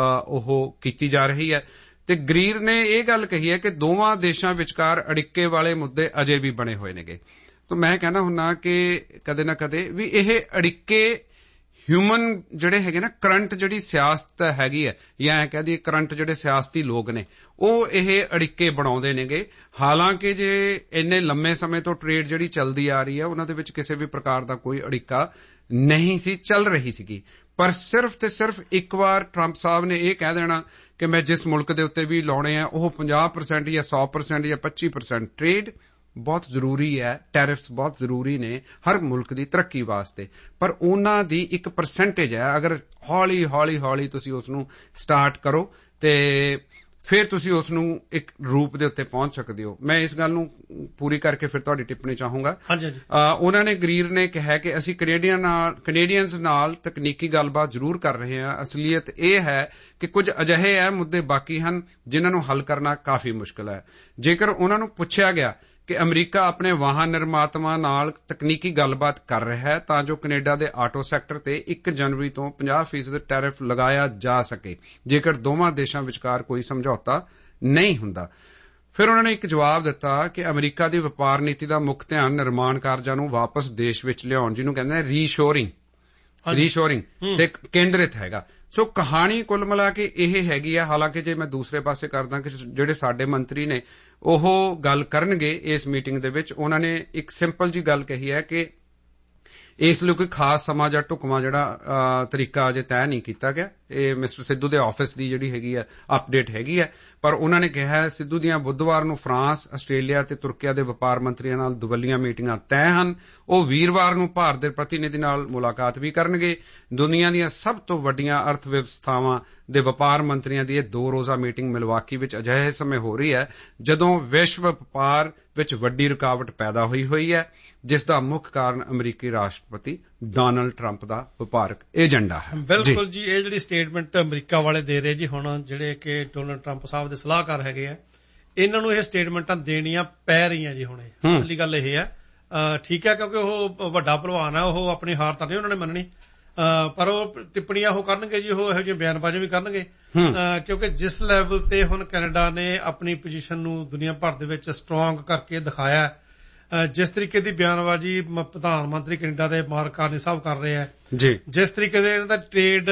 ਉਹ ਕੀਤੀ ਜਾ ਰਹੀ ਹੈ ਤੇ ਗਰੀਰ ਨੇ ਇਹ ਗੱਲ ਕਹੀ ਹੈ ਕਿ ਦੋਵਾਂ ਦੇਸ਼ਾਂ ਵਿਚਕਾਰ ਅੜਿੱਕੇ ਵਾਲੇ ਮੁੱਦੇ ਅਜੇ ਵੀ ਬਣੇ ਹੋਏ ਨੇਗੇ ਤਾਂ ਮੈਂ ਕਹਿੰਦਾ ਹੁੰਨਾ ਕਿ ਕਦੇ ਨਾ ਕਦੇ ਵੀ ਇਹ ਅੜਿੱਕੇ ਹਿਊਮਨ ਜਿਹੜੇ ਹੈਗੇ ਨਾ ਕਰੰਟ ਜਿਹੜੀ ਸਿਆਸਤ ਹੈਗੀ ਹੈ ਜਾਂ ਐਂ ਕਹਿ ਦਈਏ ਕਰੰਟ ਜਿਹੜੇ ਸਿਆਸਤੀ ਲੋਕ ਨੇ ਉਹ ਇਹ ਅੜਿੱਕੇ ਬਣਾਉਂਦੇ ਨੇਗੇ ਹਾਲਾਂਕਿ ਜੇ ਇੰਨੇ ਲੰਮੇ ਸਮੇਂ ਤੋਂ ਟ੍ਰੇਡ ਜਿਹੜੀ ਚੱਲਦੀ ਆ ਰਹੀ ਹੈ ਉਹਨਾਂ ਦੇ ਵਿੱਚ ਕਿਸੇ ਵੀ ਪ੍ਰਕਾਰ ਦਾ ਕੋਈ ਅੜਿੱਕਾ ਨਹੀਂ ਸੀ ਚੱਲ ਰਹੀ ਸੀਗੀ ਪਰ ਸਿਰਫ ਤੇ ਸਿਰਫ ਇੱਕ ਵਾਰ ਟਰੰਪ ਸਾਹਿਬ ਨੇ ਇਹ ਕਹਿ ਦੇਣਾ ਕਿ ਮੈਂ ਜਿਸ ਮੁਲਕ ਦੇ ਉੱਤੇ ਵੀ ਲਾਉਣੇ ਆ ਉਹ ਪੰਜਾਹ ਪ੍ਰਸੈਂਟ ਜਾਂ ਸੌ ਪ੍ਰਸੈਂਟ ਜਾਂ ਪੱਚੀ ਪ੍ਰਸੈਂਟ ਟ੍ਰੇਡ ਬਹੁਤ ਜ਼ਰੂਰੀ ਹੈ ਟੈਰਿਫਸ ਬਹੁਤ ਜ਼ਰੂਰੀ ਨੇ ਹਰ ਮੁਲਕ ਦੀ ਤਰੱਕੀ ਵਾਸਤੇ ਪਰ ਉਹਨਾਂ ਦੀ ਇੱਕ ਪਰਸੈਂਟੇਜ ਹੈ ਅਗਰ ਹੌਲੀ ਹੌਲੀ ਹੌਲੀ ਤੁਸੀਂ ਉਸ ਨੂੰ ਸਟਾਰਟ ਕਰੋ ਤੇ ਫਿਰ ਤੁਸੀਂ ਉਸ ਨੂੰ ਇੱਕ ਰੂਪ ਦੇ ਉੱਤੇ ਪਹੁੰਚ ਸਕਦੇ ਹੋ ਮੈਂ ਇਸ ਗੱਲ ਨੂੰ ਪੂਰੀ ਕਰਕੇ ਫਿਰ ਤੁਹਾਡੀ ਟਿੱਪਣੀ ਚਾਹੂੰਗਾ ਉਹਨਾਂ ਨੇ ਗਰੀਰ ਨੇ ਕਿਹਾ ਕਿ ਅਸੀਂ ਕੈਨੇਡੀਅਨ ਨਾਲ ਕੈਨੇਡੀਅਨਸ ਨਾਲ ਤਕਨੀਕੀ ਗੱਲਬਾਤ ਜ਼ਰੂਰ ਕਰ ਰਹੇ ਹਾਂ ਅਸਲੀਅਤ ਇਹ ਹੈ ਕਿ ਕੁਝ ਅਜਿਹੇ ਹੈ ਮੁੱਦੇ ਬਾਕੀ ਹਨ ਜਿਨ੍ਹਾਂ ਨੂੰ ਹੱਲ ਕਰਨਾ ਕਾਫੀ ਮੁਸ਼ਕਿਲ ਹੈ ਜੇਕਰ ਉਹਨਾਂ ਨੂੰ ਪੁੱਛਿਆ ਗਿਆ ਕਿ ਅਮਰੀਕਾ ਆਪਣੇ ਵਾਹਨ ਨਿਰਮਾਤਾਵਾਂ ਨਾਲ ਤਕਨੀਕੀ ਗੱਲਬਾਤ ਕਰ ਰਿਹਾ ਹੈ ਤਾਂ ਜੋ ਕੈਨੇਡਾ ਦੇ ਆਟੋ ਸੈਕਟਰ ਤੇ ਇੱਕ ਜਨਵਰੀ ਤੋਂ ਪੰਜਾਹ ਫੀਸਦ ਟੈਰਿਫ ਲਗਾਇਆ ਜਾ ਸਕੇ ਜੇਕਰ ਦੋਵਾਂ ਦੇਸ਼ਾਂ ਵਿਚਕਾਰ ਕੋਈ ਸਮਝੌਤਾ ਨਹੀਂ ਹੁੰਦਾ ਫਿਰ ਉਹਨਾਂ ਨੇ ਇੱਕ ਜਵਾਬ ਦਿੱਤਾ ਕਿ ਅਮਰੀਕਾ ਦੀ ਵਪਾਰ ਨੀਤੀ ਦਾ ਮੁੱਖ ਧਿਆਨ ਨਿਰਮਾਣ ਕਾਰਜਾਂ ਨੂੰ ਵਾਪਸ ਦੇਸ਼ ਵਿੱਚ ਲਿਆਉਣ ਜਿਹਨੂੰ ਕਹਿੰਦੇ ਨੇ ਰੀਸ਼ੋਰਿੰਗ ਰੀਸ਼ੋਰਿੰਗ ਤੇ ਕੇਂਦਰਿਤ ਹੈਗਾ ਸੋ ਕਹਾਣੀ ਕੁੱਲ ਮਿਲਾ ਕੇ ਇਹ ਹੈਗੀ ਆ ਹਾਲਾਂਕਿ ਜੇ ਮੈਂ ਦੂਸਰੇ ਪਾਸੇ ਕਰਦਾ ਕਿ ਜਿਹੜੇ ਸਾਡੇ ਮੰਤਰੀ ਨੇ ਉਹ ਗੱਲ ਕਰਨਗੇ ਇਸ ਮੀਟਿੰਗ ਦੇ ਵਿੱਚ ਉਹਨਾਂ ਨੇ ਇੱਕ ਸਿੰਪਲ ਜੀ ਗੱਲ ਕਹੀ ਹੈ ਕਿ ਇਸ ਲਈ ਕੋਈ ਖਾਸ ਸਮਾਂ ਜਾਂ ਢੁਕਵਾਂ ਜਿਹੜਾ ਤਰੀਕਾ ਅਜੇ ਤੈਅ ਨਹੀਂ ਕੀਤਾ ਗਿਆ ਇਹ ਮਿਸਟਰ ਸਿੱਧੂ ਦੇ ਆਫਿਸ ਦੀ ਜਿਹੜੀ ਹੈਗੀ ਹੈ ਅਪਡੇਟ ਹੈਗੀ ਹੈ ਪਰ ਉਹਨਾਂ ਨੇ ਕਿਹਾ ਸਿੱਧੂ ਦੀਆਂ ਬੁੱਧਵਾਰ ਨੂੰ ਫਰਾਂਸ ਆਸਟ੍ਰੇਲੀਆ ਤੇ ਤੁਰਕੀਆ ਦੇ ਵਪਾਰ ਮੰਤਰੀਆਂ ਨਾਲ ਦੁਵੱਲੀਆਂ ਮੀਟਿੰਗਾਂ ਤੈਅ ਹਨ ਉਹ ਵੀਰਵਾਰ ਨੂੰ ਭਾਰਤ ਦੇ ਪ੍ਰਤੀਨਿਧੀ ਨਾਲ ਮੁਲਾਕਾਤ ਵੀ ਕਰਨਗੇ ਦੁਨੀਆ ਦੀਆਂ ਸਭ ਤੋਂ ਵੱਡੀਆਂ ਅਰਥ ਵਿਵਸਥਾਵਾਂ ਦੇ ਵਪਾਰ ਮੰਤਰੀਆਂ ਦੀ ਇਹ ਦੋ ਰੋਜ਼ਾ ਮੀਟਿੰਗ ਮਿਲਵਾਕੀ ਵਿੱਚ ਅਜਿਹੇ ਸਮੇਂ ਹੋ ਰਹੀ ਹੈ ਜਦੋਂ ਵਿਸ਼ਵ ਵਪਾਰ ਵਿੱਚ ਵੱਡੀ ਰੁਕਾਵਟ ਪੈਦਾ ਹੋਈ ਹੋਈ ਹੈ ਜਿਸ ਦਾ ਮੁੱਖ ਕਾਰਨ ਅਮਰੀਕੀ ਰਾਸ਼ਟਰਪਤੀ ਡੋਨਾਲਡ ਟਰੰਪ ਦਾ ਵਪਾਰਕ ਏਜੰਡਾ ਹੈ ਬਿਲਕੁਲ ਜੀ ਇਹ ਜਿਹੜੀ ਸਟੇਟਮੈਂਟ ਅਮਰੀਕਾ ਵਾਲੇ ਦੇ ਰਹੇ ਜੀ ਹੁਣ ਜਿਹੜੇ ਕਿ ਡੋਨਾਲਡ ਟਰੰਪ ਸਾਹਿਬ ਦੇ ਸਲਾਹਕਾਰ ਹੈਗੇ ਆ ਇਹਨਾਂ ਨੂੰ ਇਹ ਸਟੇਟਮੈਂਟਾਂ ਦੇਣੀਆਂ ਪੈ ਰਹੀਆਂ ਜੀ ਹੁਣ ਇਹ ਅਸਲੀ ਗੱਲ ਇਹ ਹੈ ਠੀਕ ਹੈ ਕਿਉਂਕਿ ਉਹ ਵੱਡਾ ਭਲਵਾਨ ਹੈ ਉਹ ਆਪਣੀ ਹਾਰ ਤਾਂ ਨਹੀਂ ਉਹਨਾਂ ਨੇ ਮੰਨਣੀ ਪਰ ਉਹ ਟਿੱਪਣੀਆਂ ਉਹ ਕਰਨਗੇ ਜੀ ਉਹ ਇਹੋ ਜਿਹੇ ਬਿਆਨਬਾਜ਼ੀ ਵੀ ਕਰਨਗੇ ਕਿਉਂਕਿ ਜਿਸ ਲੈਵਲ ਤੇ ਹੁਣ ਕੈਨੇਡਾ ਨੇ ਆਪਣੀ ਪੋਜੀਸ਼ਨ ਨੂੰ ਦੁਨੀਆ ਭਰ ਦੇ ਵਿੱਚ ਸਟਰੋਂਗ ਕਰਕੇ ਦਿਖਾਇਆ ਜਿਸ ਤਰੀਕੇ ਦੀ ਬਿਆਨਬਾਜ਼ੀ ਪ੍ਰਧਾਨ ਮੰਤਰੀ ਕੈਨੇਡਾ ਦੇ ਮਾਰਕ ਕਾਰਨੀ ਸਾਹਿਬ ਕਰ ਰਹੇ ਆ ਜੀ ਜਿਸ ਤਰੀਕੇ ਦੇ ਇਹਨਾਂ ਦਾ ਟ੍ਰੇਡ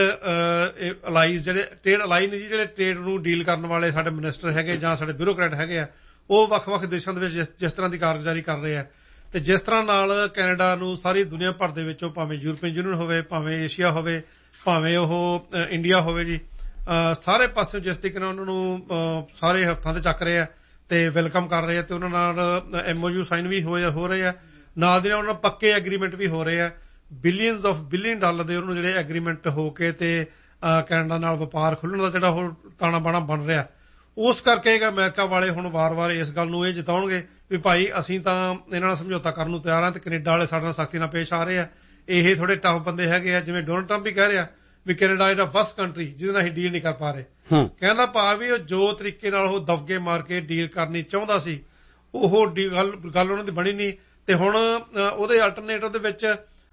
ਅਲਾਈਜ਼ ਜਿਹੜੇ ਟ੍ਰੇਡ ਅਲਾਈ ਨੇ ਜੀ ਜਿਹੜੇ ਟ੍ਰੇਡ ਨੂੰ ਡੀਲ ਕਰਨ ਵਾਲੇ ਸਾਡੇ ਮਿਨਿਸਟਰ ਹੈਗੇ ਜਾਂ ਸਾਡੇ ਬਿਊਰੋਕਰੈਟ ਹੈਗੇ ਆ ਉਹ ਵੱਖ-ਵੱਖ ਦੇਸ਼ਾਂ ਦੇ ਵਿੱਚ ਜਿਸ ਤਰ੍ਹਾਂ ਦੀ ਕਾਰਗੁਜ਼ਾਰੀ ਕਰ ਰਹੇ ਆ ਤੇ ਜਿਸ ਤਰ੍ਹਾਂ ਨਾਲ ਕੈਨੇਡਾ ਨੂੰ ਸਾਰੀ ਦੁਨੀਆ ਭਰ ਦੇ ਵਿੱਚੋਂ ਭਾਵੇਂ ਯੂਰਪੀਅਨ ਯੂਨੀਅਨ ਹੋਵੇ ਭਾਵੇਂ ਏਸ਼ੀਆ ਹੋਵੇ ਭਾਵੇਂ ਉਹ ਇੰਡੀਆ ਹੋਵੇ ਜੀ ਸਾਰੇ ਪਾਸੇ ਜਿਸ ਤਰੀਕੇ ਨਾਲ ਉਹਨਾਂ ਨੂੰ ਸਾਰੇ ਹੱਥਾਂ ਤੇ ਚੱਕ ਰਹੇ ਆ ਤੇ ਵੈਲਕਮ ਕਰ ਰਹੇ ਆ ਤੇ ਉਹਨਾਂ ਨਾਲ ਐਮਓਯੂ ਸਾਈਨ ਵੀ ਹੋ ਰਹੇ ਆ ਨਾਲ ਦੀ ਨਾਲ ਉਹਨਾਂ ਨਾਲ ਪੱਕੇ ਐਗਰੀਮੈਂਟ ਵੀ ਹੋ ਰਹੇ ਆ ਬਿਲੀਅਨਸ ਆਫ ਬਿਲੀਅਨ ਡਾਲਰ ਦੇ ਉਹਨਾਂ ਜਿਹੜੇ ਐਗਰੀਮੈਂਟ ਹੋ ਕੇ ਤੇ ਕੈਨੇਡਾ ਨਾਲ ਵਪਾਰ ਖੁੱਲ੍ਹਣ ਦਾ ਜਿਹੜਾ ਉਹ ਤਾਣਾ ਬਾਣਾ ਬਣ ਰਿਹਾ ਉਸ ਕਰਕੇ ਅਮਰੀਕਾ ਵਾਲੇ ਹੁਣ ਵਾਰ-ਵਾਰ ਇਸ ਗੱਲ ਨੂੰ ਇਹ ਜਿਤਾਉਣਗੇ ਵੀ ਭਾਈ ਅਸੀਂ ਤਾਂ ਇਹਨਾਂ ਨਾਲ ਸਮਝੌਤਾ ਕਰਨ ਨੂੰ ਤਿਆਰ ਹਾਂ ਤੇ ਕੈਨੇਡਾ ਵਾਲੇ ਸਾਡੇ ਨਾਲ ਸਖਤੀ ਨਾਲ ਪੇਸ਼ ਆ ਰਹੇ ਆ ਇਹ ਥੋੜੇ ਟਫ ਬੰਦੇ ਹੈਗੇ ਆ ਜਿਵੇਂ ਡੋਨਾਲਡ ਟਰੰਪ ਵੀ ਕਹਿ ਰਿਹਾ ਵੀ Canada is a first country ਜਿਹਦੇ ਨਾਲ ਅਸੀਂ ਡੀਲ ਨਹੀਂ ਕਰ ਪਾ ਰਹੇ ਕਹਿੰਦਾ ਭਾਵ ਵੀ ਉਹ ਜੋ ਤਰੀਕੇ ਨਾਲ ਉਹ ਦਫਗੇ ਮਾਰ ਕੇ ਡੀਲ ਕਰਨੀ ਚਾਹੁੰਦਾ ਸੀ ਉਹ ਗੱਲ ਗੱਲ ਉਹਨਾਂ ਦੀ ਬਣੀ ਨਹੀਂ ਤੇ ਹੁਣ ਉਹਦੇ ਅਲਟਰਨੇਟਿਵ ਦੇ ਵਿੱਚ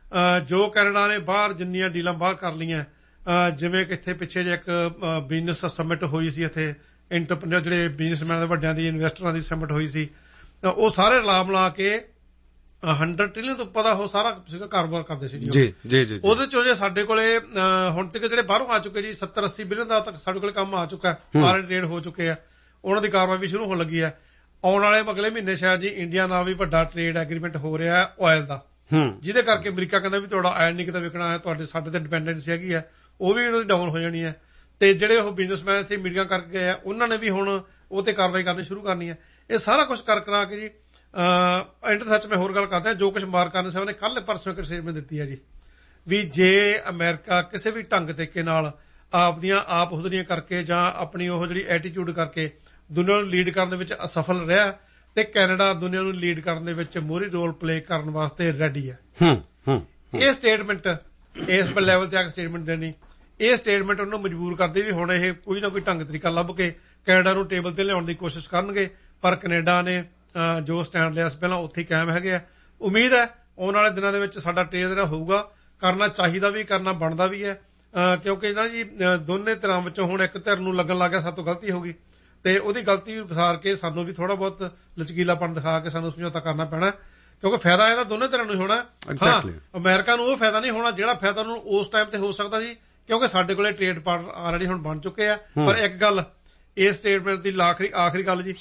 ਜੋ ਕੈਨੇਡਾ ਨੇ ਬਾਹਰ ਜਿੰਨੀਆਂ ਡੀਲਾਂ ਬਾਹਰ ਕਰ ਲਈਆਂ ਜਿਵੇਂ ਕਿ ਇੱਥੇ ਪਿੱਛੇ ਜੇ ਇੱਕ ਬਿਜ਼ਨਸ ਸਮਿਟ ਹੋਈ ਸੀ ਇੱਥੇ ਇੰਟਰਪ੍ਰੀਨਰ ਜਿਹੜੇ ਬਿਜ਼ਨਸਮੈਨ ਦੇ ਵੱਡਿਆਂ ਦੀ ਇਨਵੈਸਟਰਾਂ ਦੀ ਸਮਿਟ ਹੋਈ ਸੀ ਉਹ ਸਾਰੇ ਰਲਾ ਮਿਲਾ ਕੇ ਹੰਡਰਡ ਟ੍ਰਿਲੀਅਨ ਤੋਂ ਪਤਾ ਉਹ ਸਾਰਾ ਸੀਗਾ ਕਾਰੋਬਾਰ ਕਰਦੇ ਸੀ ਜੀ ਜੀ ਜੀ ਉਹਦੇ ਚੋਂ ਜੇ ਸਾਡੇ ਕੋਲੇ ਹੁਣ ਤੱਕ ਜਿਹੜੇ ਬਾਹਰੋਂ ਆ ਚੁੱਕੇ ਜੀ ਸੱਤਰ ਅੱਸੀ ਬਿਲੀਅਨ ਦਾ ਤੱਕ ਸਾਡੇ ਕੋਲੇ ਕੰਮ ਆ ਚੁੱਕਾ ਫਾਰਨ ਟ੍ਰੇਡ ਹੋ ਚੁੱਕੇ ਆ ਉਹਨਾਂ ਦੀ ਕਾਰਵਾਈ ਵੀ ਸ਼ੁਰੂ ਹੋਣ ਲੱਗੀ ਆ ਆਉਣ ਵਾਲੇ ਅਗਲੇ ਮਹੀਨੇ ਸ਼ਾਇਦ ਜੀ ਇੰਡੀਆ ਨਾਲ ਵੀ ਵੱਡਾ ਟ੍ਰੇਡ ਐਗਰੀਮੈਂਟ ਹੋ ਰਿਹਾ ਹੈ ਆਇਲ ਦਾ ਜਿਹਦੇ ਕਰਕੇ ਅਮਰੀਕਾ ਕਹਿੰਦਾ ਵੀ ਤੁਹਾਡਾ ਆਇਲ ਨਹੀਂ ਕਿਤੇ ਵਿਕਣਾ ਹੈ ਤੁਹਾਡੇ ਸਾਡੇ ਤੇ ਡਿਪੈਂਡੈਂਸੀ ਹੈਗੀ ਆ ਉਹ ਵੀ ਉਹਨਾਂ ਦੀ ਡਾਊਨ ਹੋ ਜਾਣੀ ਹੈ ਤੇ ਜਿਹੜੇ ਉਹ ਬਿਜ਼ਨਸਮੈਨ ਇੱਥੇ ਮੀਟਿੰਗਾਂ ਕਰਕੇ ਗਏ ਆ ਉਹਨਾਂ ਨੇ ਵੀ ਹੁਣ ਉਹ ਤੇ ਕਾਰਵਾਈ ਕਰਨੀ ਸ਼ੁਰੂ ਕਰਨੀ ਹੈ ਇਹ ਸਾਰਾ ਕੁਝ ਕਰ ਕਰਾ ਕੇ ਜੀ ਇੰਟਰ ਸੱਚ ਮੈਂ ਹੋਰ ਗੱਲ ਕਰਦਾ ਜੋ ਕੁਝ ਮਾਰਕ ਕਾਰਨ ਸਾਹਿਬ ਨੇ ਕੱਲ੍ਹ ਪਰਸੋਂ ਇੱਕ ਸਟੇਟਮੈਂਟ ਦਿੱਤੀ ਹੈ ਜੀ ਵੀ ਜੇ ਅਮਰੀਕਾ ਕਿਸੇ ਵੀ ਢੰਗ ਤਰੀਕੇ ਨਾਲ ਆਪਦੀਆਂ ਆਪ ਹੁਦਰੀਆਂ ਕਰਕੇ ਜਾਂ ਆਪਣੀ ਉਹ ਜਿਹੜੀ ਐਟੀਟਿਊਡ ਕਰਕੇ ਦੁਨੀਆ ਨੂੰ ਲੀਡ ਕਰਨ ਦੇ ਵਿੱਚ ਅਸਫਲ ਰਿਹਾ ਤੇ ਕੈਨੇਡਾ ਦੁਨੀਆ ਨੂੰ ਲੀਡ ਕਰਨ ਦੇ ਵਿੱਚ ਮੋਹਰੀ ਰੋਲ ਪਲੇ ਕਰਨ ਵਾਸਤੇ ਰੈਡੀ ਹੈ। ਹੂੰ ਹੂੰ ਇਹ ਸਟੇਟਮੈਂਟ ਇਸ ਲੈਵਲ ਤੇ ਆ ਕੇ ਸਟੇਟਮੈਂਟ ਦੇਣੀ, ਇਹ ਸਟੇਟਮੈਂਟ ਉਹਨੂੰ ਮਜਬੂਰ ਕਰਦੀ ਵੀ ਹੁਣ ਇਹ ਕੋਈ ਨਾ ਕੋਈ ਢੰਗ ਤਰੀਕਾ ਲੱਭ ਕੇ ਕੈਨੇਡਾ ਨੂੰ ਟੇਬਲ ਤੇ ਲਿਆਉਣ ਦੀ ਕੋਸ਼ਿਸ਼ ਕਰਨਗੇ। ਪਰ ਕੈਨੇਡਾ ਨੇ ਜੋ ਸਟੈਂਡ ਲਿਆ ਸੀ ਪਹਿਲਾਂ ਉੱਥੇ ਹੀ ਕਾਇਮ ਹੈਗੇ ਆ। ਉਮੀਦ ਹੈ ਆਉਣ ਵਾਲੇ ਦਿਨਾਂ ਦੇ ਵਿੱਚ ਸਾਡਾ ਟ੍ਰੇਡ ਜਿਹੜਾ ਹੋਊਗਾ, ਕਰਨਾ ਚਾਹੀਦਾ ਵੀ, ਕਰਨਾ ਬਣਦਾ ਵੀ ਹੈ, ਕਿਉਂਕਿ ਨਾ ਜੀ ਦੋਨੇ ਧਿਰਾਂ ਵਿੱਚੋਂ ਹੁਣ ਇੱਕ ਧਿਰ ਨੂੰ ਲੱਗਣ ਲੱਗ ਗਿਆ ਸਾਤੋਂ ਗਲਤੀ ਹੋ ਗਈ ਤੇ ਉਹਦੀ ਗਲਤੀ ਵਿਸਾਰ ਕੇ ਸਾਨੂੰ ਵੀ ਥੋੜਾ ਬਹੁਤ ਲਚਕੀਲਾਪਣ ਦਿਖਾ ਕੇ ਸਾਨੂੰ ਸਮਝੌਤਾ ਕਰਨਾ ਪੈਣਾ, ਕਿਉਂਕਿ ਫਾਇਦਾ ਇਹਦਾ ਦੋਨੇ ਧਿਰਾਂ ਨੂੰ ਹੋਣਾ। ਹਾਂ, ਅਮਰੀਕਾ ਨੂੰ ਉਹ ਫਾਇਦਾ ਨਹੀਂ ਹੋਣਾ ਜਿਹੜਾ ਫਾਇਦਾ ਉਹਨੂੰ ਉਸ ਟਾਈਮ ਤੇ ਹੋ ਸਕਦਾ ਸੀ, ਕਿਉਂਕਿ ਸਾਡੇ ਕੋਲੇ ਟ੍ਰੇਡ ਪਾਰਟਨਰ ਆਲਰੇਡੀ ਹੁਣ ਬਣ ਚੁੱਕੇ ਆ। ਪਰ ਇੱਕ ਗੱਲ ਇਸ ਸਟੇਟਮੈਂਟ ਦੀ ਆਖਰੀ ਆਖਰੀ ਗੱਲ ਜੀ,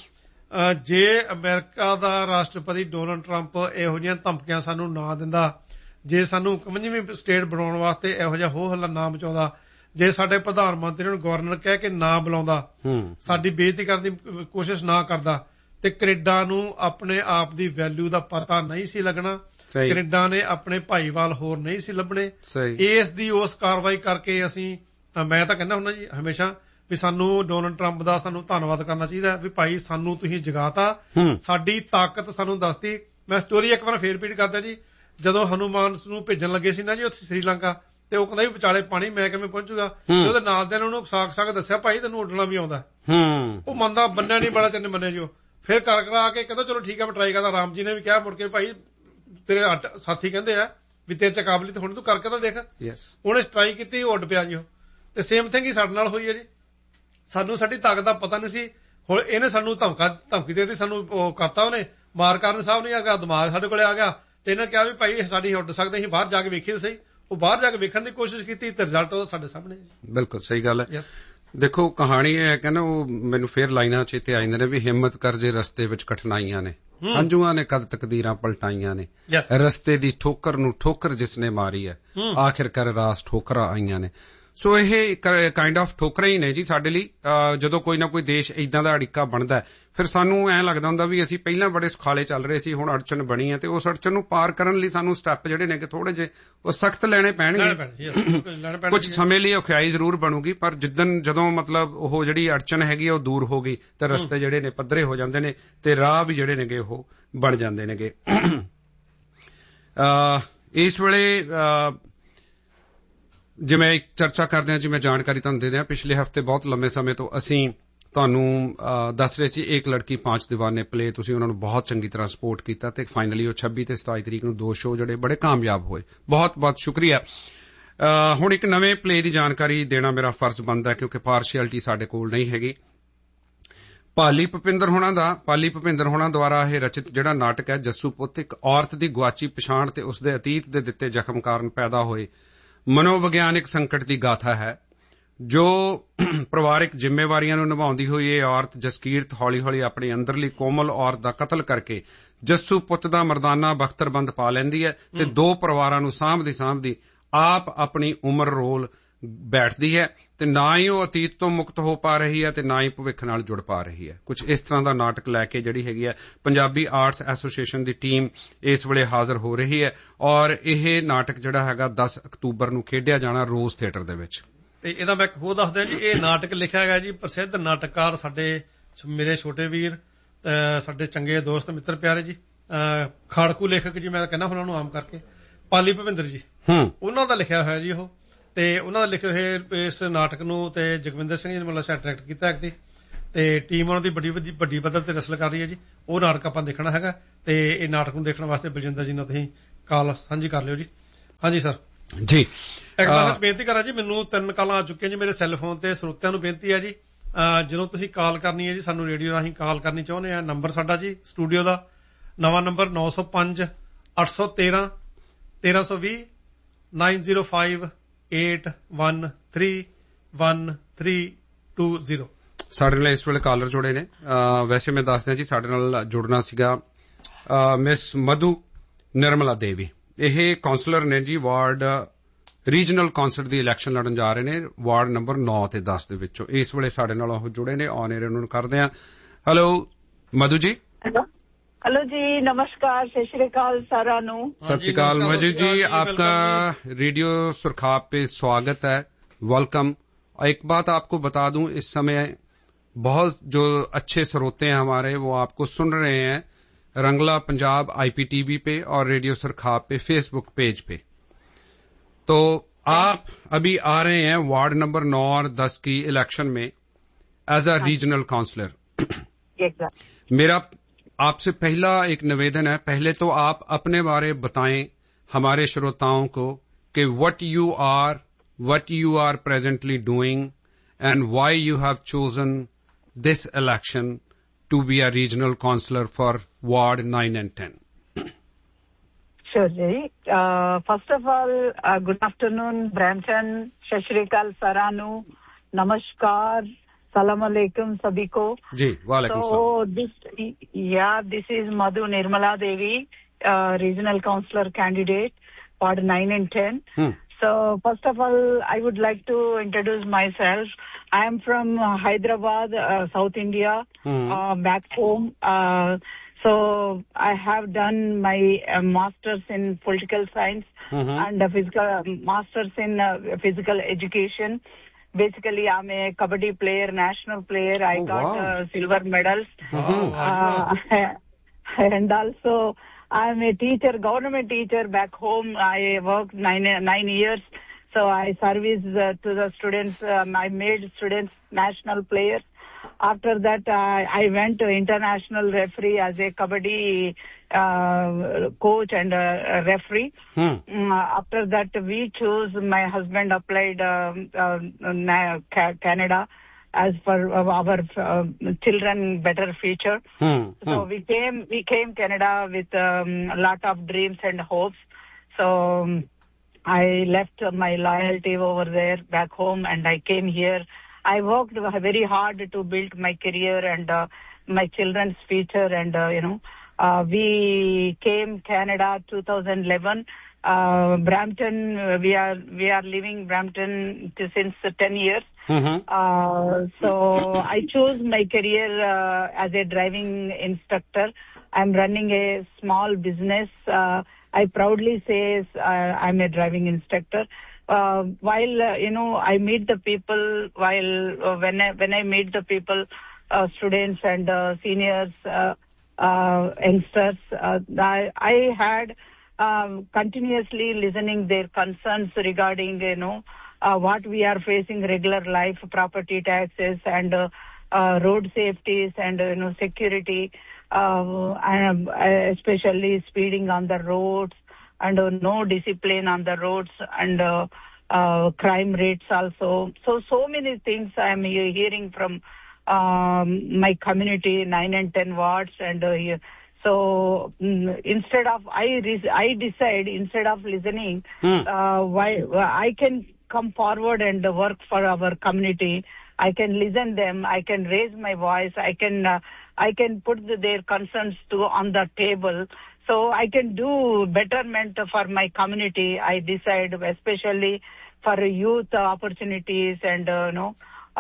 ਜੇ ਅਮਰੀਕਾ ਦਾ ਰਾਸ਼ਟਰਪਤੀ ਡੋਨਲਡ ਟਰੰਪ ਇਹੋ ਜਿਹੀਆਂ ਧਮਕੀਆਂ ਸਾਨੂੰ ਨਾ ਦਿੰਦਾ, ਜੇ ਸਾਨੂੰ ਇਕਵੰਜਵੀਂ ਸਟੇਟ ਬਣਾਉਣ ਵਾਸਤੇ ਇਹੋ ਜਿਹਾ ਹੋ ਹੱਲਾ ਨਾ ਮਚਾਉਂਦਾ, ਜੇ ਸਾਡੇ ਪ੍ਰਧਾਨ ਮੰਤਰੀ ਨੂੰ ਗਵਰਨਰ ਕਹਿ ਕੇ ਨਾ ਬੁਲਾਉਂਦਾ, ਸਾਡੀ ਬੇਇੱਜ਼ਤੀ ਕਰਨ ਦੀ ਕੋਸ਼ਿਸ਼ ਨਾ ਕਰਦਾ, ਤੇ ਕੈਨੇਡਾ ਨੂੰ ਆਪਣੇ ਆਪ ਦੀ ਵੈਲਿਊ ਦਾ ਪਤਾ ਨਹੀਂ ਸੀ ਲੱਗਣਾ। ਕੈਨੇਡਾ ਨੇ ਆਪਣੇ ਭਾਈਵਾਲ ਹੋਰ ਨਹੀਂ ਸੀ ਲੱਭਣੇ। ਇਸ ਦੀ ਉਸ ਕਾਰਵਾਈ ਕਰਕੇ ਅਸੀਂ, ਮੈਂ ਤਾਂ ਕਹਿੰਦਾ ਹੁੰਦਾ ਜੀ ਹਮੇਸ਼ਾ ਵੀ ਸਾਨੂੰ ਡੋਨਲਡ ਟਰੰਪ ਦਾ ਸਾਨੂੰ ਧੰਨਵਾਦ ਕਰਨਾ ਚਾਹੀਦਾ ਵੀ ਭਾਈ ਸਾਨੂੰ ਤੁਸੀਂ ਜਗਾਤਾ, ਸਾਡੀ ਤਾਕਤ ਸਾਨੂੰ ਦੱਸਤੀ। ਮੈਂ ਸਟੋਰੀ ਇੱਕ ਵਾਰ ਫੇਰ ਰਿਪੀਟ ਕਰਦਾ ਜੀ, ਜਦੋਂ ਹਨੂਮਾਨ ਨੂੰ ਭੇਜਣ ਲੱਗੇ ਸੀ ਨਾ ਜੀ ਉੱਥੇ ਸ੍ਰੀਲੰਕਾ, ਤੇ ਉਹ ਕਹਿੰਦਾ ਵੀ ਵਿਚਾਲੇ ਪਾਣੀ ਮੈਂ ਕਿਵੇਂ ਪਹੁੰਚੂਗਾ, ਉਹਦੇ ਨਾਲ ਦੇ ਉਹਨੂੰ ਸਾਖ ਸਾਖ ਦੱਸਿਆ ਭਾਈ ਤੈਨੂੰ ਉੱਡਣਾ ਵੀ ਆਉਂਦਾ। ਉਹ ਮੰਨਦਾ ਬੰਨਿਆ ਨਹੀਂ, ਬੜਾ ਚੰਨੇ ਮੰਨੇ ਜੋ ਫਿਰ ਕਰ ਕਰਾ ਕੇ ਕਹਿੰਦਾ ਚਲੋ ਠੀਕ ਹੈ ਮੈਂ ਟਰਾਈ ਕਰਦਾ। ਰਾਮ ਜੀ ਨੇ ਵੀ ਕਿਹਾ ਮੁੜ ਕੇ ਭਾਈ ਤੇਰੇ ਸਾਥੀ ਕਹਿੰਦੇ ਆ ਵੀ ਤੇਰੇ ਚ ਕਾਬਲੀਅਤ ਹੁਣ ਤੂੰ ਕਰਕੇ ਤਾਂ ਦੇਖ। ਉਹਨੇ ਟਰਾਈ ਕੀਤੀ, ਉਹ ਉੱਡ ਪਿਆ ਜੀ ਉਹ। ਤੇ ਸੇਮ ਥਿੰਗ ਹੀ ਸਾਡੇ ਨਾਲ ਹੋਈ ਹੈ ਜੀ, ਸਾਨੂੰ ਸਾਡੀ ਤਾਕਤ ਦਾ ਪਤਾ ਨਹੀਂ ਸੀ, ਹੁਣ ਇਹਨੇ ਸਾਨੂੰ ਧਮਕਾ ਧਮਕੀ ਦੇ ਦਿੱਤੀ, ਸਾਨੂੰ ਉਹ ਕਰਤਾ ਉਹਨੇ। ਮਾਰਕਾਰਨ ਸਾਹਿਬ ਨੇ ਆ ਗਿਆ, ਦਿਮਾਗ ਸਾਡੇ ਕੋਲੇ ਆ ਗਿਆ ਤੇ ਇਹਨੇ ਕਿਹਾ ਵੀ ਭਾਈ ਸਾਡੀ ਉੱਡ ਸਕਦੇ, ਅਸੀਂ ਬਾਹਰ ਜਾ ਕੇ ਵੇਖੀ ਤਾਂ ਸਹੀ। ਉਹ ਬਾਹਰ ਜਾ ਕੇ ਵੇਖਣ ਦੀ ਕੋਸ਼ਿਸ਼ ਕੀਤੀ ਤੇ ਰਿਜ਼ਲਟ ਉਹਦਾ ਸਾਡੇ ਸਾਹਮਣੇ। ਬਿਲਕੁਲ ਸਹੀ ਗੱਲ ਹੈ। ਦੇਖੋ ਕਹਾਣੀ ਇਹ ਹੈ ਕਿ ਨਾ, ਉਹ ਮੈਨੂੰ ਫੇਰ ਲਾਈਨਾਂ ਚੇਤੇ ਆ ਜਾਂਦੇ ਨੇ ਵੀ ਹਿੰਮਤ ਕਰ ਜੇ ਰਸਤੇ ਵਿੱਚ ਕਠਿਨਾਈਆਂ ਨੇ, ਹੰਝੂਆਂ ਨੇ ਕਦ ਤਕਦੀਰਾਂ ਪਲਟਾਈਆਂ ਨੇ, ਰਸਤੇ ਦੀ ਠੋਕਰ ਨੂੰ ਠੋਕਰ ਜਿਸਨੇ ਮਾਰੀ ਹੈ, ਆਖਿਰ ਕਰ ਰਾਸ ਠੋਕਰਾਂ ਆਈਆਂ ਨੇ। ਸੋ ਇਹ ਕਾਈਂਡ ਆਫ ਠੋਕਰਾਂ ਹੀ ਨੇ ਜੀ ਸਾਡੇ ਲਈ। ਜਦੋਂ ਕੋਈ ਨਾ ਕੋਈ ਦੇਸ਼ ਏਦਾਂ ਦਾ ਅੜਿੱਕਾ ਬਣਦਾ ਫਿਰ ਸਾਨੂੰ ਐਂ ਲੱਗਦਾ ਹੁੰਦਾ ਵੀ ਅਸੀਂ ਪਹਿਲਾਂ ਬੜੇ ਸੁਖਾਲੇ ਚੱਲ ਰਹੇ ਸੀ, ਹੁਣ ਅੜਚਨ ਬਣੀ ਹੈ ਤੇ ਉਸ ਅੜਚਨ ਨੂੰ ਪਾਰ ਕਰਨ ਲਈ ਸਾਨੂੰ ਸਟੈਪ ਜਿਹੜੇ ਨੇ ਕਿ ਥੋੜੇ ਜਿਹੇ ਉਹ ਸਖਤ ਲੈਣੇ ਪੈਣਗੇ। ਕੁਝ ਸਮੇਂ ਲਈ ਔਖਿਆਈ ਜ਼ਰੂਰ ਬਣੂਗੀ, ਪਰ ਜਿੱਦਣ ਜਦੋਂ ਮਤਲਬ ਉਹ ਜਿਹੜੀ ਅੜਚਨ ਹੈਗੀ ਉਹ ਦੂਰ ਹੋ ਗਈ ਤੇ ਰਸਤੇ ਜਿਹੜੇ ਨੇ ਪੱਧਰੇ ਹੋ ਜਾਂਦੇ ਨੇ ਤੇ ਰਾਹ ਵੀ ਜਿਹੜੇ ਨੇਗੇ ਉਹ ਬਣ ਜਾਂਦੇ ਨੇਗੇ। ਇਸ ਵੇਲੇ ਜਿਵੇਂ ਇੱਕ ਚਰਚਾ ਕਰਦੇ ਹਾਂ, ਜਿਵੇਂ ਜਾਣਕਾਰੀ ਤੁਹਾਨੂੰ ਦੇ ਦਿਆਂ, ਪਿਛਲੇ ਹਫ਼ਤੇ ਬਹੁਤ ਲੰਮੇ ਸਮੇਂ ਤੋਂ ਅਸੀਂ ਤੁਹਾਨੂੰ ਦੱਸ ਰਹੇ ਸੀ ਏਕ ਲੜਕੀ ਪਾਂਚ ਦੀਵਾਨੇ ਪਲੇ, ਤੁਸੀਂ ਉਹਨਾਂ ਨੂੰ ਬਹੁਤ ਚੰਗੀ ਤਰ੍ਹਾਂ ਸਪੋਰਟ ਕੀਤਾ ਤੇ ਫਾਈਨਲੀ ਉਹ ਛੱਬੀ ਤੇ ਸਤਾਈ ਤਰੀਕ ਨੂੰ ਦੋ ਸ਼ੋਅ ਜਿਹੜੇ ਬੜੇ ਕਾਮਯਾਬ ਹੋਏ। ਬਹੁਤ ਬਹੁਤ ਸ਼ੁਕਰੀਆ। ਹੁਣ ਇੱਕ ਨਵੇਂ ਪਲੇ ਦੀ ਜਾਣਕਾਰੀ ਦੇਣਾ ਮੇਰਾ ਫਰਜ਼ ਬਣਦਾ ਹੈ, ਕਿਉਂਕਿ ਪਾਰਸ਼ੀਅਲਿਟੀ ਸਾਡੇ ਕੋਲ ਨਹੀਂ ਹੈਗੀ। ਪਾਲੀ ਭੁਪਿੰਦਰ ਹੋਣਾ ਦਾ ਪਾਲੀ ਭੁਪਿੰਦਰ ਹੋਣਾ ਦੁਆਰਾ ਇਹ ਰਚਿਤ ਜਿਹੜਾ ਨਾਟਕ ਹੈ ਜੱਸੂ ਪੁੱਤ, ਇੱਕ ਔਰਤ ਦੀ ਗੁਆਚੀ ਪਛਾਣ ਤੇ ਉਸਦੇ ਅਤੀਤ ਦੇ ਦਿੱਤੇ ਜ਼ਖਮ ਕਾਰਨ ਪੈਦਾ ਹੋਏ ਮਨੋਵਿਗਿਆਨਿਕ ਸੰਕਟ ਦੀ ਗਾਥਾ ਹੈ। ਜੋ ਪਰਿਵਾਰਿਕ ਜ਼ਿੰਮੇਵਾਰੀਆਂ ਨੂੰ ਨਿਭਾਉਂਦੀ ਹੋਈ ਇਹ ਔਰਤ ਜਸਕੀਰਤ ਹੌਲੀ ਹੌਲੀ ਆਪਣੀ ਅੰਦਰਲੀ ਕੋਮਲ ਔਰਤ ਦਾ ਕਤਲ ਕਰਕੇ ਜੱਸੂ ਪੁੱਤ ਦਾ ਮਰਦਾਨਾ ਬਖਤਰਬੰਦ ਪਾ ਲੈਂਦੀ ਹੈ ਤੇ ਦੋ ਪਰਿਵਾਰਾਂ ਨੂੰ ਸਾਂਭਦੀ ਸਾਂਭਦੀ ਆਪ ਆਪਣੀ ਉਮਰ ਰੋਲ ਬੈਠਦੀ ਹੈ ਤੇ ਨਾ ਹੀ ਉਹ ਅਤੀਤ ਤੋਂ ਮੁਕਤ ਹੋ ਪਾ ਰਹੀ ਹੈ ਤੇ ਨਾ ਹੀ ਭਵਿੱਖ ਨਾਲ ਜੁੜ ਪਾ ਰਹੀ ਹੈ। ਕੁਝ ਇਸ ਤਰ੍ਹਾਂ ਦਾ ਨਾਟਕ ਲੈ ਕੇ ਜਿਹੜੀ ਹੈਗੀ ਹੈ ਪੰਜਾਬੀ ਆਰਟਸ ਐਸੋਸੀਏਸ਼ਨ ਦੀ ਟੀਮ ਇਸ ਵੇਲੇ ਹਾਜ਼ਰ ਹੋ ਰਹੀ ਹੈ ਔਰ ਇਹ ਨਾਟਕ ਜਿਹੜਾ ਹੈਗਾ ਦਸ ਅਕਤੂਬਰ ਨੂੰ ਖੇਡਿਆ ਜਾਣਾ ਰੋਜ਼ ਥੀਏਟਰ ਦੇ ਵਿੱਚ। ਤੇ ਇਹਦਾ ਮੈਂ ਇੱਕ ਹੋਰ ਦੱਸਦਾ ਜੀ, ਇਹ ਨਾਟਕ ਲਿਖਿਆ ਗਿਆ ਜੀ ਪ੍ਰਸਿੱਧ ਨਾਟਕਕਾਰ ਸਾਡੇ ਮੇਰੇ ਛੋਟੇ ਵੀਰ, ਸਾਡੇ ਚੰਗੇ ਦੋਸਤ ਮਿੱਤਰ ਪਿਆਰੇ ਜੀ, ਖਾੜਕੂ ਲੇਖਕ ਜੀ ਮੈਂ ਕਹਿੰਦਾ ਉਹਨਾਂ ਨੂੰ ਆਮ ਕਰਕੇ, ਪਾਲੀ ਭੁਪਿੰਦਰ ਜੀ, ਉਹਨਾਂ ਦਾ ਲਿਖਿਆ ਹੋਇਆ ਜੀ ਉਹ। ਤੇ ਉਹਨਾਂ ਦਾ ਲਿਖੇ ਹੋਏ ਇਸ ਨਾਟਕ ਨੂੰ ਤੇ ਜਗਵਿੰਦਰ ਸਿੰਘ ਜੀ ਨੇ ਮਤਲਬ ਡਾਇਰੈਕਟ ਕੀਤਾ ਹੈ ਤੇ ਟੀਮ ਉਹਨਾਂ ਦੀ ਬੜੀ ਵੱਡੀ ਪੱਧਰ ਤੇ ਰਸਲ ਕਰ ਰਹੀ ਹੈ ਜੀ। ਉਹ ਨਾਟਕ ਆਪਾਂ ਦੇਖਣਾ ਹੈਗਾ ਤੇ ਇਹ ਨਾਟਕ ਨੂੰ ਦੇਖਣ ਵਾਸਤੇ ਬਲਜਿੰਦਰ ਜੀ ਨਾਲ ਤੁਸੀਂ ਕਾਲ ਸਾਂਝੀ ਕਰ ਲਿਓ ਜੀ। ਹਾਂਜੀ ਸਰ ਜੀ। ਇੱਕ ਵਾਰ ਬੇਨਤੀ ਕਰਾਂ ਜੀ, ਮੈਨੂੰ ਤਿੰਨ ਕਾਲਾਂ ਆ ਚੁੱਕੀਆਂ ਜੀ ਮੇਰੇ ਸੈੱਲ ਫੋਨ ਤੇ। ਸਰੋਤਿਆਂ ਨੂੰ ਬੇਨਤੀ ਹੈ ਜੀ, ਜਦੋਂ ਤੁਸੀਂ ਕਾਲ ਕਰਨੀ ਹੈ ਜੀ ਸਾਨੂੰ ਰੇਡੀਓ ਰਾਹੀਂ ਕਾਲ ਕਰਨੀ ਚਾਹੁੰਦੇ ਆ, ਨੰਬਰ ਸਾਡਾ ਜੀ ਸਟੂਡੀਓ ਦਾ ਨਵਾਂ ਨੰਬਰ ਨੌ ਸੌ ਪੰਜ ਅੱਠ ਸੌ ਤੇਰਾਂ ਤੇਰਾਂ ਸੌ ਵੀਹ nine zero five eight one three one three two zero. ਸਾਡੇ ਨਾਲ ਇਸ ਵੇਲੇ ਕਾਲਰ ਜੁੜੇ ਨੇ। ਵੈਸੇ ਮੈਂ ਦੱਸ ਦਿਆਂ ਜੀ ਸਾਡੇ ਨਾਲ ਜੁੜਨਾ ਸੀਗਾ ਮਿਸ ਮਧੂ ਨਿਰਮਲਾ ਦੇਵੀ, ਇਹ ਕਾਉਂਸਲਰ ਨੇ ਜੀ, ਵਾਰਡ ਰੀਜਨਲ ਕਾਉਂਸਲਰ ਦੀ ਇਲੈਕਸ਼ਨ ਲੜਨ ਜਾ ਰਹੇ ਨੇ ਵਾਰਡ ਨੰਬਰ ਨੌ ਤੇ ਦਸ ਦੇ ਵਿੱਚੋਂ। ਇਸ ਵੇਲੇ ਸਾਡੇ ਨਾਲ ਉਹ ਜੁੜੇ ਨੇ, ਔਨ ਏਅਰ ਉਹਨਾਂ ਨੂੰ ਕਰਦੇ ਹਾਂ। ਹੈਲੋ ਮਧੂ ਜੀ। हेलो जी, नमस्कार, सत श्री अकाल सारा नु। सत श्री अकाल मधु जी, आपका रेडियो सुरखाब पे स्वागत है, वेलकम। एक बात आपको बता दूं, इस समय बहुत जो अच्छे श्रोते हैं हमारे वो आपको सुन रहे हैं रंगला पंजाब आईपीटीवी पे और रेडियो सरखाब पे फेसबुक पेज पे। तो आप अभी आ रहे हैं वार्ड नंबर नौ और दस की इलेक्शन में एज अ रीजनल काउंसलर। मेरा आपसे पहला एक निवेदन है, पहले तो आप अपने बारे बताएं हमारे श्रोताओं को कि what you are, what you are presently doing and why you have chosen this election to be a regional councillor for Ward nine and ten. Sure, Jay. Uh, first of all, uh, good afternoon, Brampton, Shashrikal, Saranu, Namaskar, Salam Alaikum, Sabiko. Ji, Walaikum So, this, yeah, this is Madhu Nirmala Devi, uh, regional councillor candidate, Ward nine and ten. Hmm. So, first of all, I would like to introduce myself. I am from uh, Hyderabad, uh, South India, mm-hmm. uh, back home. Uh, so I have done my uh, master's in political science mm-hmm. and a physical uh, master's in uh, physical education. Basically, I'm a kabaddi player, national player. I oh, got wow. uh, silver medals. Mm-hmm. Uh, and also, I'm a teacher, government teacher back home. I worked nine nine years. So I service uh, to the students. Um, I made students national players. After that, uh, I went to international referee as a kabaddi uh, coach and uh, referee. Hmm. Um, after that, we chose. My husband applied uh, uh, Canada as for our uh, children better future. Hmm. So hmm. we came. We came Canada with um, a lot of dreams and hopes. So. Um, I left my loyalty over there back home and I came here. I worked very hard to build my career and uh, my children's future and, uh, you know, uh, we came Canada two thousand eleven. Uh, Brampton, we are, we are living Brampton to, since ten years. Mm-hmm. Uh, so I chose my career uh, as a driving instructor. I'm running a small business. Uh, I proudly say uh, I'm a driving instructor. Uh, while, uh, you know, I meet the people, while uh, when I, when I meet the people, uh, students and uh, seniors, uh, uh, youngsters, uh, I, I had um, continuously listening their concerns regarding, you know, uh, what we are facing regular life, property taxes and uh, uh, road safeties and, uh, you know, security. Uh, and, uh, especially speeding on the roads and uh, no discipline on the roads and uh, uh, crime rates also. So, so many things I am hearing from um, my community, nine and ten wards. And uh, so um, instead of, I, re- I decide instead of listening, hmm. uh, why I can come forward and work for our community. I can listen them. I can raise my voice. I can uh, I can put the, their concerns to on the table. So I can do betterment for my community. I decide, especially for youth opportunities and uh, you know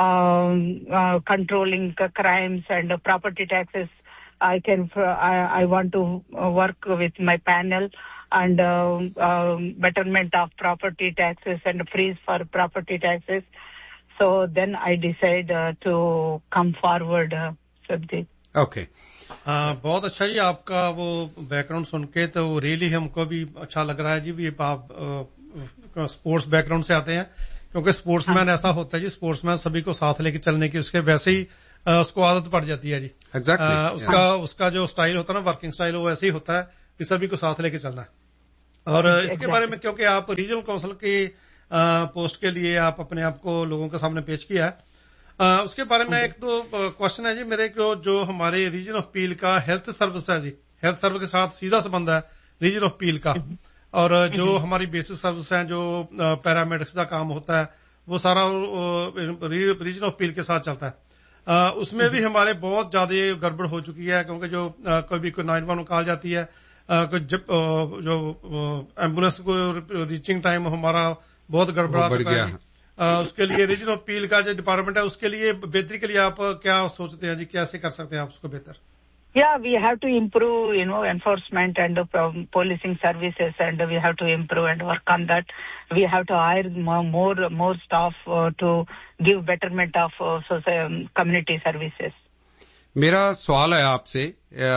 um, uh, controlling crimes and uh, property taxes. I can uh, I, I want to work with my panel and uh, uh, betterment of property taxes and freeze for property taxes. So then I decide uh, to come forward, uh, Sabdeep. Okay. uh, बहुत अच्छा जी आपका वो background सुन के तो really हमको भी अच्छा लग रहा है जी भी आप स्पोर्ट्स बैकग्राउंड से आते हैं क्योंकि स्पोर्ट्समैन ऐसा होता है जी स्पोर्ट्समैन सभी को साथ लेके चलने की उसके वैसे ही uh, उसको आदत पड़ जाती है जी exactly. uh, उसका yeah. उसका जो स्टाइल होता है ना वर्किंग स्टाइल वो ऐसे ही होता है कि सभी को साथ लेके चलना है और exactly. इसके बारे में क्योंकि आप रीजनल काउंसिल की पोस्ट के लिए आप अपने आप को लोगों के सामने पेश किया है आ, उसके बारे में एक दो क्वेश्चन है जी मेरे को जो हमारे रीजन ऑफ पील का हेल्थ सर्विस है जी हेल्थ सर्विस के साथ सीधा संबंध है रीजन ऑफ पील का और जो हमारी बेसिक सर्विस है जो पैरामेडिक्स का काम होता है वो सारा रीजन ऑफ पील के साथ चलता है आ, उसमें भी हमारे बहुत ज्यादा गड़बड़ हो चुकी है क्योंकि जो कभी कोई नाइन वन कॉल जाती है जब जो एम्बुलेंस को रीचिंग टाइम हमारा बहुत गड़बड़ा चुका है आ, उसके लिए रीजन ऑफ पील का जो डिपार्टमेंट है उसके लिए बेहतरी के लिए आप क्या सोचते हैं जी कैसे कर सकते हैं आप उसको बेहतर Yeah, we have to improve, you know, enforcement and uh, policing services, and we have to improve and work on that. We have to hire more more, more staff uh, to give betterment of uh, society, community services. मेरा सवाल है आपसे,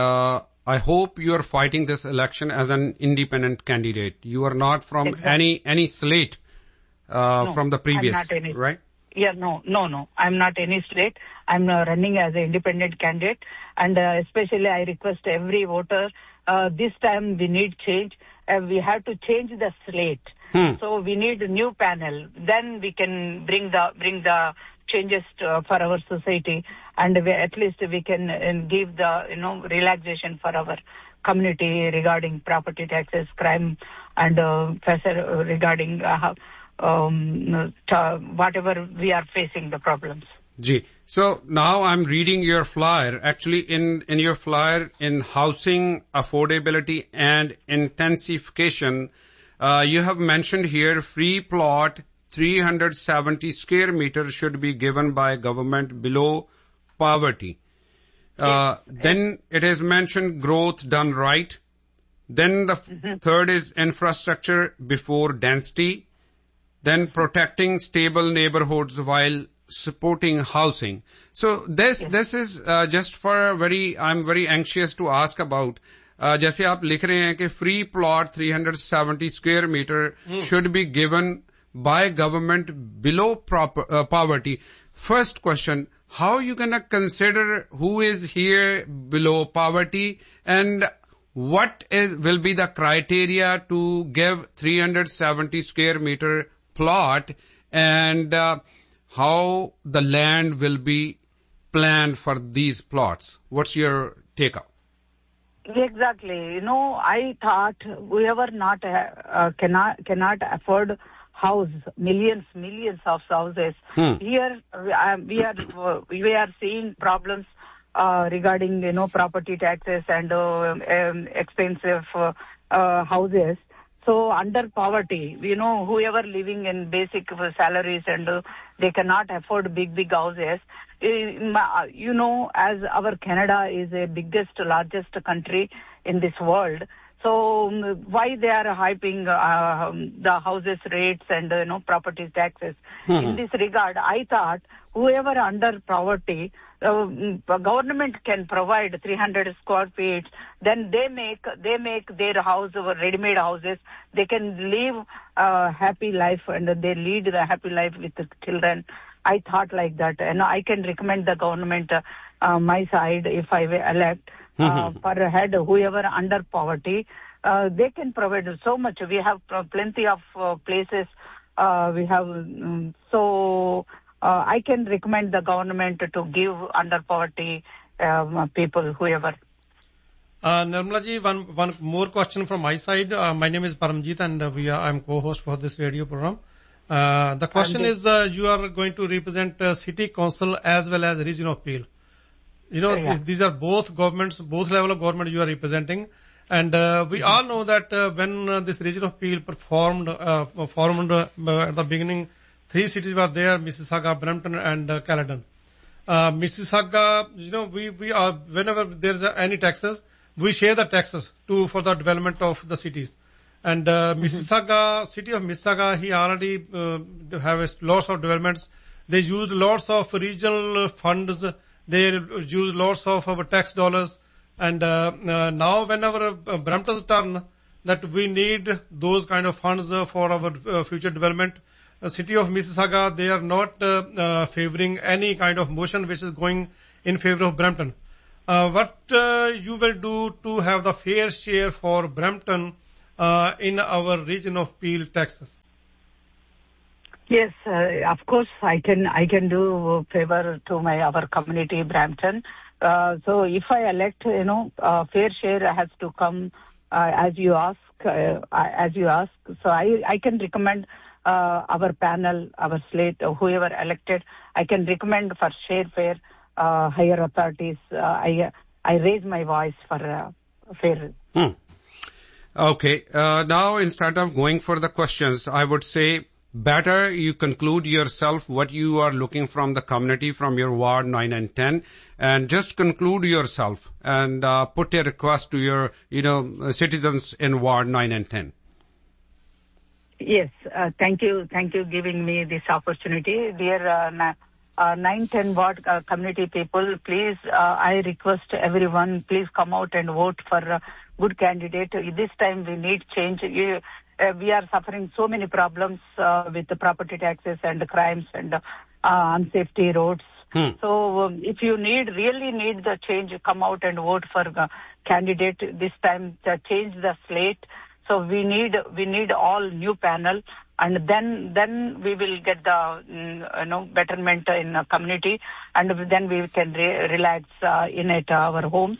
I hope you are fighting this election as an independent candidate. You are not from exactly. any any slate uh, no, from the previous, I'm not any, right? Yeah, no, no, no. I'm not any slate. I'm uh, running as an independent candidate, and uh, especially I request every voter, uh, this time we need change. Uh, we have to change the slate. Hmm. So we need a new panel. Then we can bring the bring the changes to, for our society, and we, at least we can uh, give the you know relaxation for our community regarding property taxes, crime, and uh, regarding uh, um, whatever we are facing the problems. Ji. So now I'm reading your flyer. Actually, in, in your flyer, in housing affordability and intensification, uh, you have mentioned here free plot three hundred seventy square meters should be given by government below poverty. Uh, yes. Then it is mentioned growth done right. Then the mm-hmm. third is infrastructure before density. Then protecting stable neighborhoods while supporting housing. So this yes. this is uh, just for a very, I'm very anxious to ask about. Uh, जैसे आप लिख रहे हैं कि free plot three hundred seventy square meter mm. should be given by government below proper, uh, poverty. First question, how you gonna consider who is here below poverty, and what is will be the criteria to give three hundred seventy square meter plot, and uh, how the land will be planned for these plots? What's your take up? Exactly. You know, I thought whoever not uh, cannot cannot afford house, millions, millions of houses. Hmm. Here uh, we are uh, we are seeing problems uh, regarding you know property taxes and uh, um, expensive uh, uh, houses. So under poverty, you know, whoever living in basic salaries and uh, they cannot afford big, big houses. You know, as our Canada is the biggest, largest country in this world. So um, why they are hyping uh, the houses rates and, uh, you know, property taxes. Mm-hmm. In this regard, I thought whoever under poverty, uh, government can provide three hundred square feet, then they make they make their house ready-made houses. They can live a happy life and they lead the happy life with the children. I thought like that, and I can recommend the government uh, uh, my side if I elect uh, mm-hmm. per head whoever under poverty. Uh, they can provide so much. We have plenty of uh, places. Uh, we have um, so. Uh, I can recommend the government to give under poverty um, people, whoever. Uh, Nirmala ji, one, one more question from my side. Uh, my name is Paramjit and uh, we are, I'm co-host for this radio program. Uh, the question is, uh, you are going to represent uh, city council as well as region of Peel. You know, yeah. these, these are both governments, both level of government you are representing. And uh, we mm-hmm. all know that uh, when uh, this region of Peel performed, uh, formed uh, at the beginning, three cities were there: Mississauga, Brampton, and uh, Caledon. Uh, Mississauga, you know, we we are whenever there's uh, any taxes, we share the taxes to for the development of the cities. And uh, mm-hmm. Mississauga, city of Mississauga, he already uh, have a, lots of developments. They use lots of regional funds. They use lots of our tax dollars. And uh, uh, now, whenever uh, Brampton's turn, that we need those kind of funds uh, for our uh, future development. The city of Mississauga, they are not uh, uh, favoring any kind of motion which is going in favor of Brampton. Uh, what uh, you will do to have the fair share for Brampton uh, in our region of Peel, Texas? Yes, uh, of course, I can I can do favor to my our community, Brampton. Uh, so if I elect, you know, uh, fair share has to come uh, as you ask, uh, as you ask. So I I can recommend. Uh, our panel, our slate, uh, whoever elected, I can recommend for share fair, uh, higher authorities. Uh, I I raise my voice for uh, fair. Hmm. Okay. Uh, now, instead of going for the questions, I would say better you conclude yourself what you are looking from the community, from your ward nine and ten, and just conclude yourself and uh, put a request to your, you know, citizens in ward nine and ten. Yes, uh, thank you. Thank you giving me this opportunity. Dear uh, uh, nine ten ward uh, community people, please, uh, I request everyone, please come out and vote for a good candidate. This time we need change. You, uh, we are suffering so many problems uh, with the property taxes and crimes and uh, unsafety roads. Hmm. So um, if you need, really need the change, come out and vote for the candidate this time to change the slate. So we need we need all new panel, and then then we will get the you know betterment in the community, and then we can re- relax uh, in at our homes.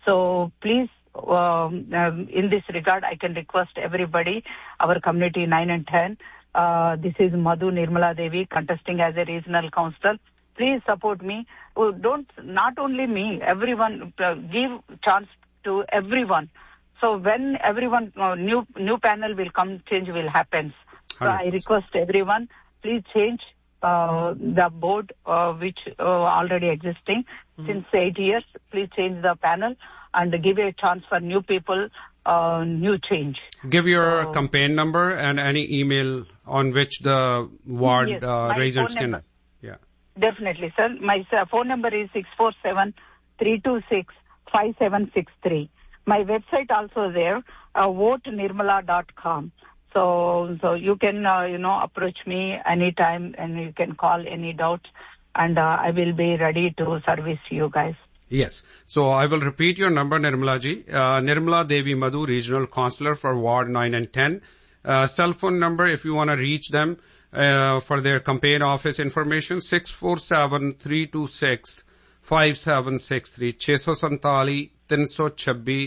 So please, um, um, in this regard, I can request everybody, our community nine and ten. Uh, this is Madhu Nirmala Devi contesting as a regional councillor. Please support me. Oh, don't not only me, everyone. Uh, give chance to everyone. So when everyone, uh, new new panel will come, change will happen. So I request everyone, please change uh, the board uh, which uh, already existing mm-hmm. since eight years. Please change the panel and give a chance for new people, uh, new change. Give your so, campaign number and any email on which the ward yes, uh, residents can. Yeah. Definitely, sir. My uh, phone number is six four seven, three two six, five seven six three. My website also there, uh, vote nirmala dot com. So, so you can, uh, you know, approach me anytime and you can call any doubts and uh, I will be ready to service you guys. Yes. So I will repeat your number, Nirmala ji. Uh, Nirmala Devi Madhu, Regional Councillor for Ward nine and ten. Uh, cell phone number if you want to reach them uh, for their campaign office information, six four seven, three two six, five seven six three, six seven seven, तीन सौ छब्बीस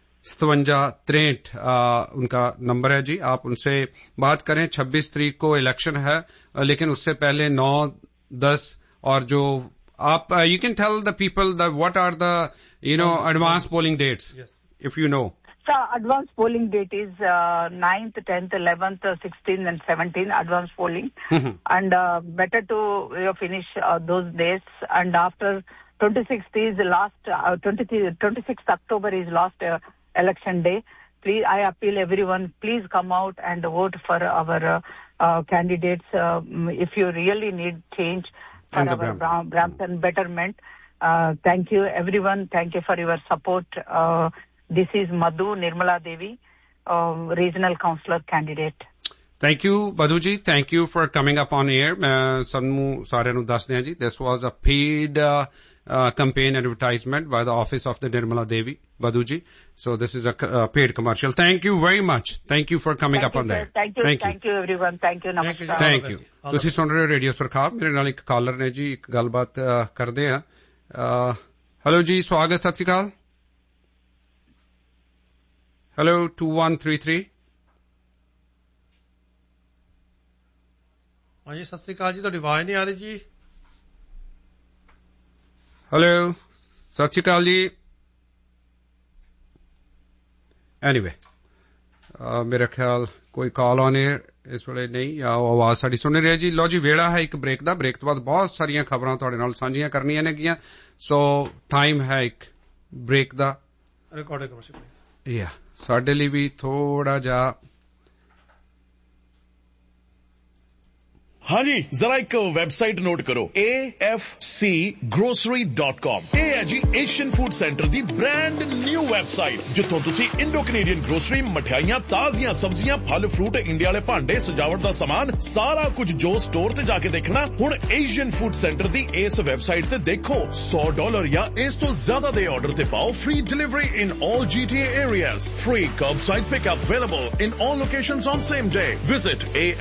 सतवंजा त्रेंठ उनका number है जी. आप उनसे बात करें. छब्बीस तारीख को इलेक्शन है, लेकिन उससे पहले नौ दस और जो आप you can tell the people the what are the you know advance polling dates if you know. So advance polling date is uh, ninth, tenth, eleventh, sixteenth and seventeenth advance polling. Mm-hmm. And uh, better to you know, finish uh, those days. And after twenty-sixth is the last, uh, twenty-sixth October is last uh, election day. Please, I appeal everyone, please come out and vote for our uh, uh, candidates. Uh, if you really need change for and our Bram- Brampton betterment. Uh, thank you everyone. Thank you for your support. Uh, This is Madhu Nirmala Devi, uh, regional councillor candidate. Thank you, Madhu ji. Thank you for coming up on air. मैं सन्मू सारे नु दस ने जी. This was a paid uh, uh, campaign advertisement by the office of the Nirmala Devi, Madhu ji. So this is a uh, paid commercial. Thank you very much. Thank you for coming thank up you, on sir. there. Thank you, thank you, thank you everyone. Thank you, namaskar. Thank you. ਤੁਸੀਂ ਸੁਣ ਰਹੇ ਹੋ radio ਸਰਕਾਰ. ਮੇਰੇ ਨਾਲ ਇੱਕ collar ਨੇ ਜੀ, ਇੱਕ ਗੱਲਬਾਤ ਕਰਦੇ ਆ. ਹੈਲੋ ਜੀ, ਸਵਾਗਤ, ਸਤਿ ਸ਼੍ਰੀ ਅਕਾਲ. Hello, two one three three. ਹਾਂਜੀ, ਸਤਿ ਸ੍ਰੀ ਅਕਾਲ ਜੀ. ਤੁਹਾਡੀ ਆਵਾਜ਼ ਨਹੀਂ ਆ ਰਹੀ ਜੀ. Hello, ਸਤਿ ਸ੍ਰੀ ਅਕਾਲ ਜੀ. Anyway, uh, ਮੇਰਾ ਖਿਆਲ ਕੋਈ ਕਾਲ ਆਨ 에ਅਰ ਇਸ ਵੇਲੇ ਨਹੀਂ, ਆ ਉਹ ਆਵਾਜ਼ ਸਾਡੀ ਸੁਣ ਰਿਹਾ ਜੀ. ਲਓ ਜੀ, ਵੇਲਾ ਹੈ ਇੱਕ ਬ੍ਰੇਕ ਦਾ. ਬ੍ਰੇਕ ਤੋਂ ਬਾਅਦ ਬਹੁਤ ਸਾਰੀਆਂ ਖਬਰਾਂ ਤੁਹਾਡੇ ਨਾਲ ਸਾਂਝੀਆਂ ਕਰਨੀਆਂ ਨੇਗੀਆਂ. ਸੋ ਟਾਈਮ ਹੈ ਇੱਕ ਬ੍ਰੇਕ ਦਾ. Recording commercial. Yeah, ਸਾਡੇ ਲਈ ਵੀ ਥੋੜਾ ਜਿਹਾ. ਹਾਂਜੀ, ਜ਼ਰਾ ਇੱਕ ਵੈਬਸਾਈਟ ਨੋਟ ਕਰੋ, A F C grocery dot com. ਇਹ ਹੈ ਜੀ ਏਸ਼ੀਅਨ ਫੂਡ ਸੈਂਟਰ ਦੀ ਬ੍ਰਾਂਡ ਨਿਊ ਵੈਬਸਾਈਟ, ਜਿੱਥੋਂ ਤੁਸੀਂ ਇੰਡੋ ਕੈਨੇਡੀਅਨ ਗਰੋਸਰੀ, ਮਠਿਆਈਆਂ, ਤਾਜ਼ੀਆਂ ਸਬਜ਼ੀਆਂ, ਫਲ ਫਰੂਟ, ਇੰਡੀਆ ਵਾਲੇ ਭਾਂਡੇ, ਸਜਾਵਟ ਦਾ ਸਮਾਨ, ਸਾਰਾ ਕੁਝ ਜੋ ਸਟੋਰ ਤੇ ਜਾ ਕੇ ਦੇਖਣਾ, ਹੁਣ ਏਸ਼ੀਅਨ ਫੂਡ ਸੈਂਟਰ ਦੀ ਇਸ ਵੈਬਸਾਈਟ ਤੇ ਦੇਖੋ. ਸੌ ਡਾਲਰ ਜਾਂ ਇਸ ਤੋਂ ਜ਼ਿਆਦਾ ਦੇ ਆਰਡਰ ਤੇ ਪਾਓ free delivery in all G T A areas. Free curbside pickup available in all locations on same day. Visit A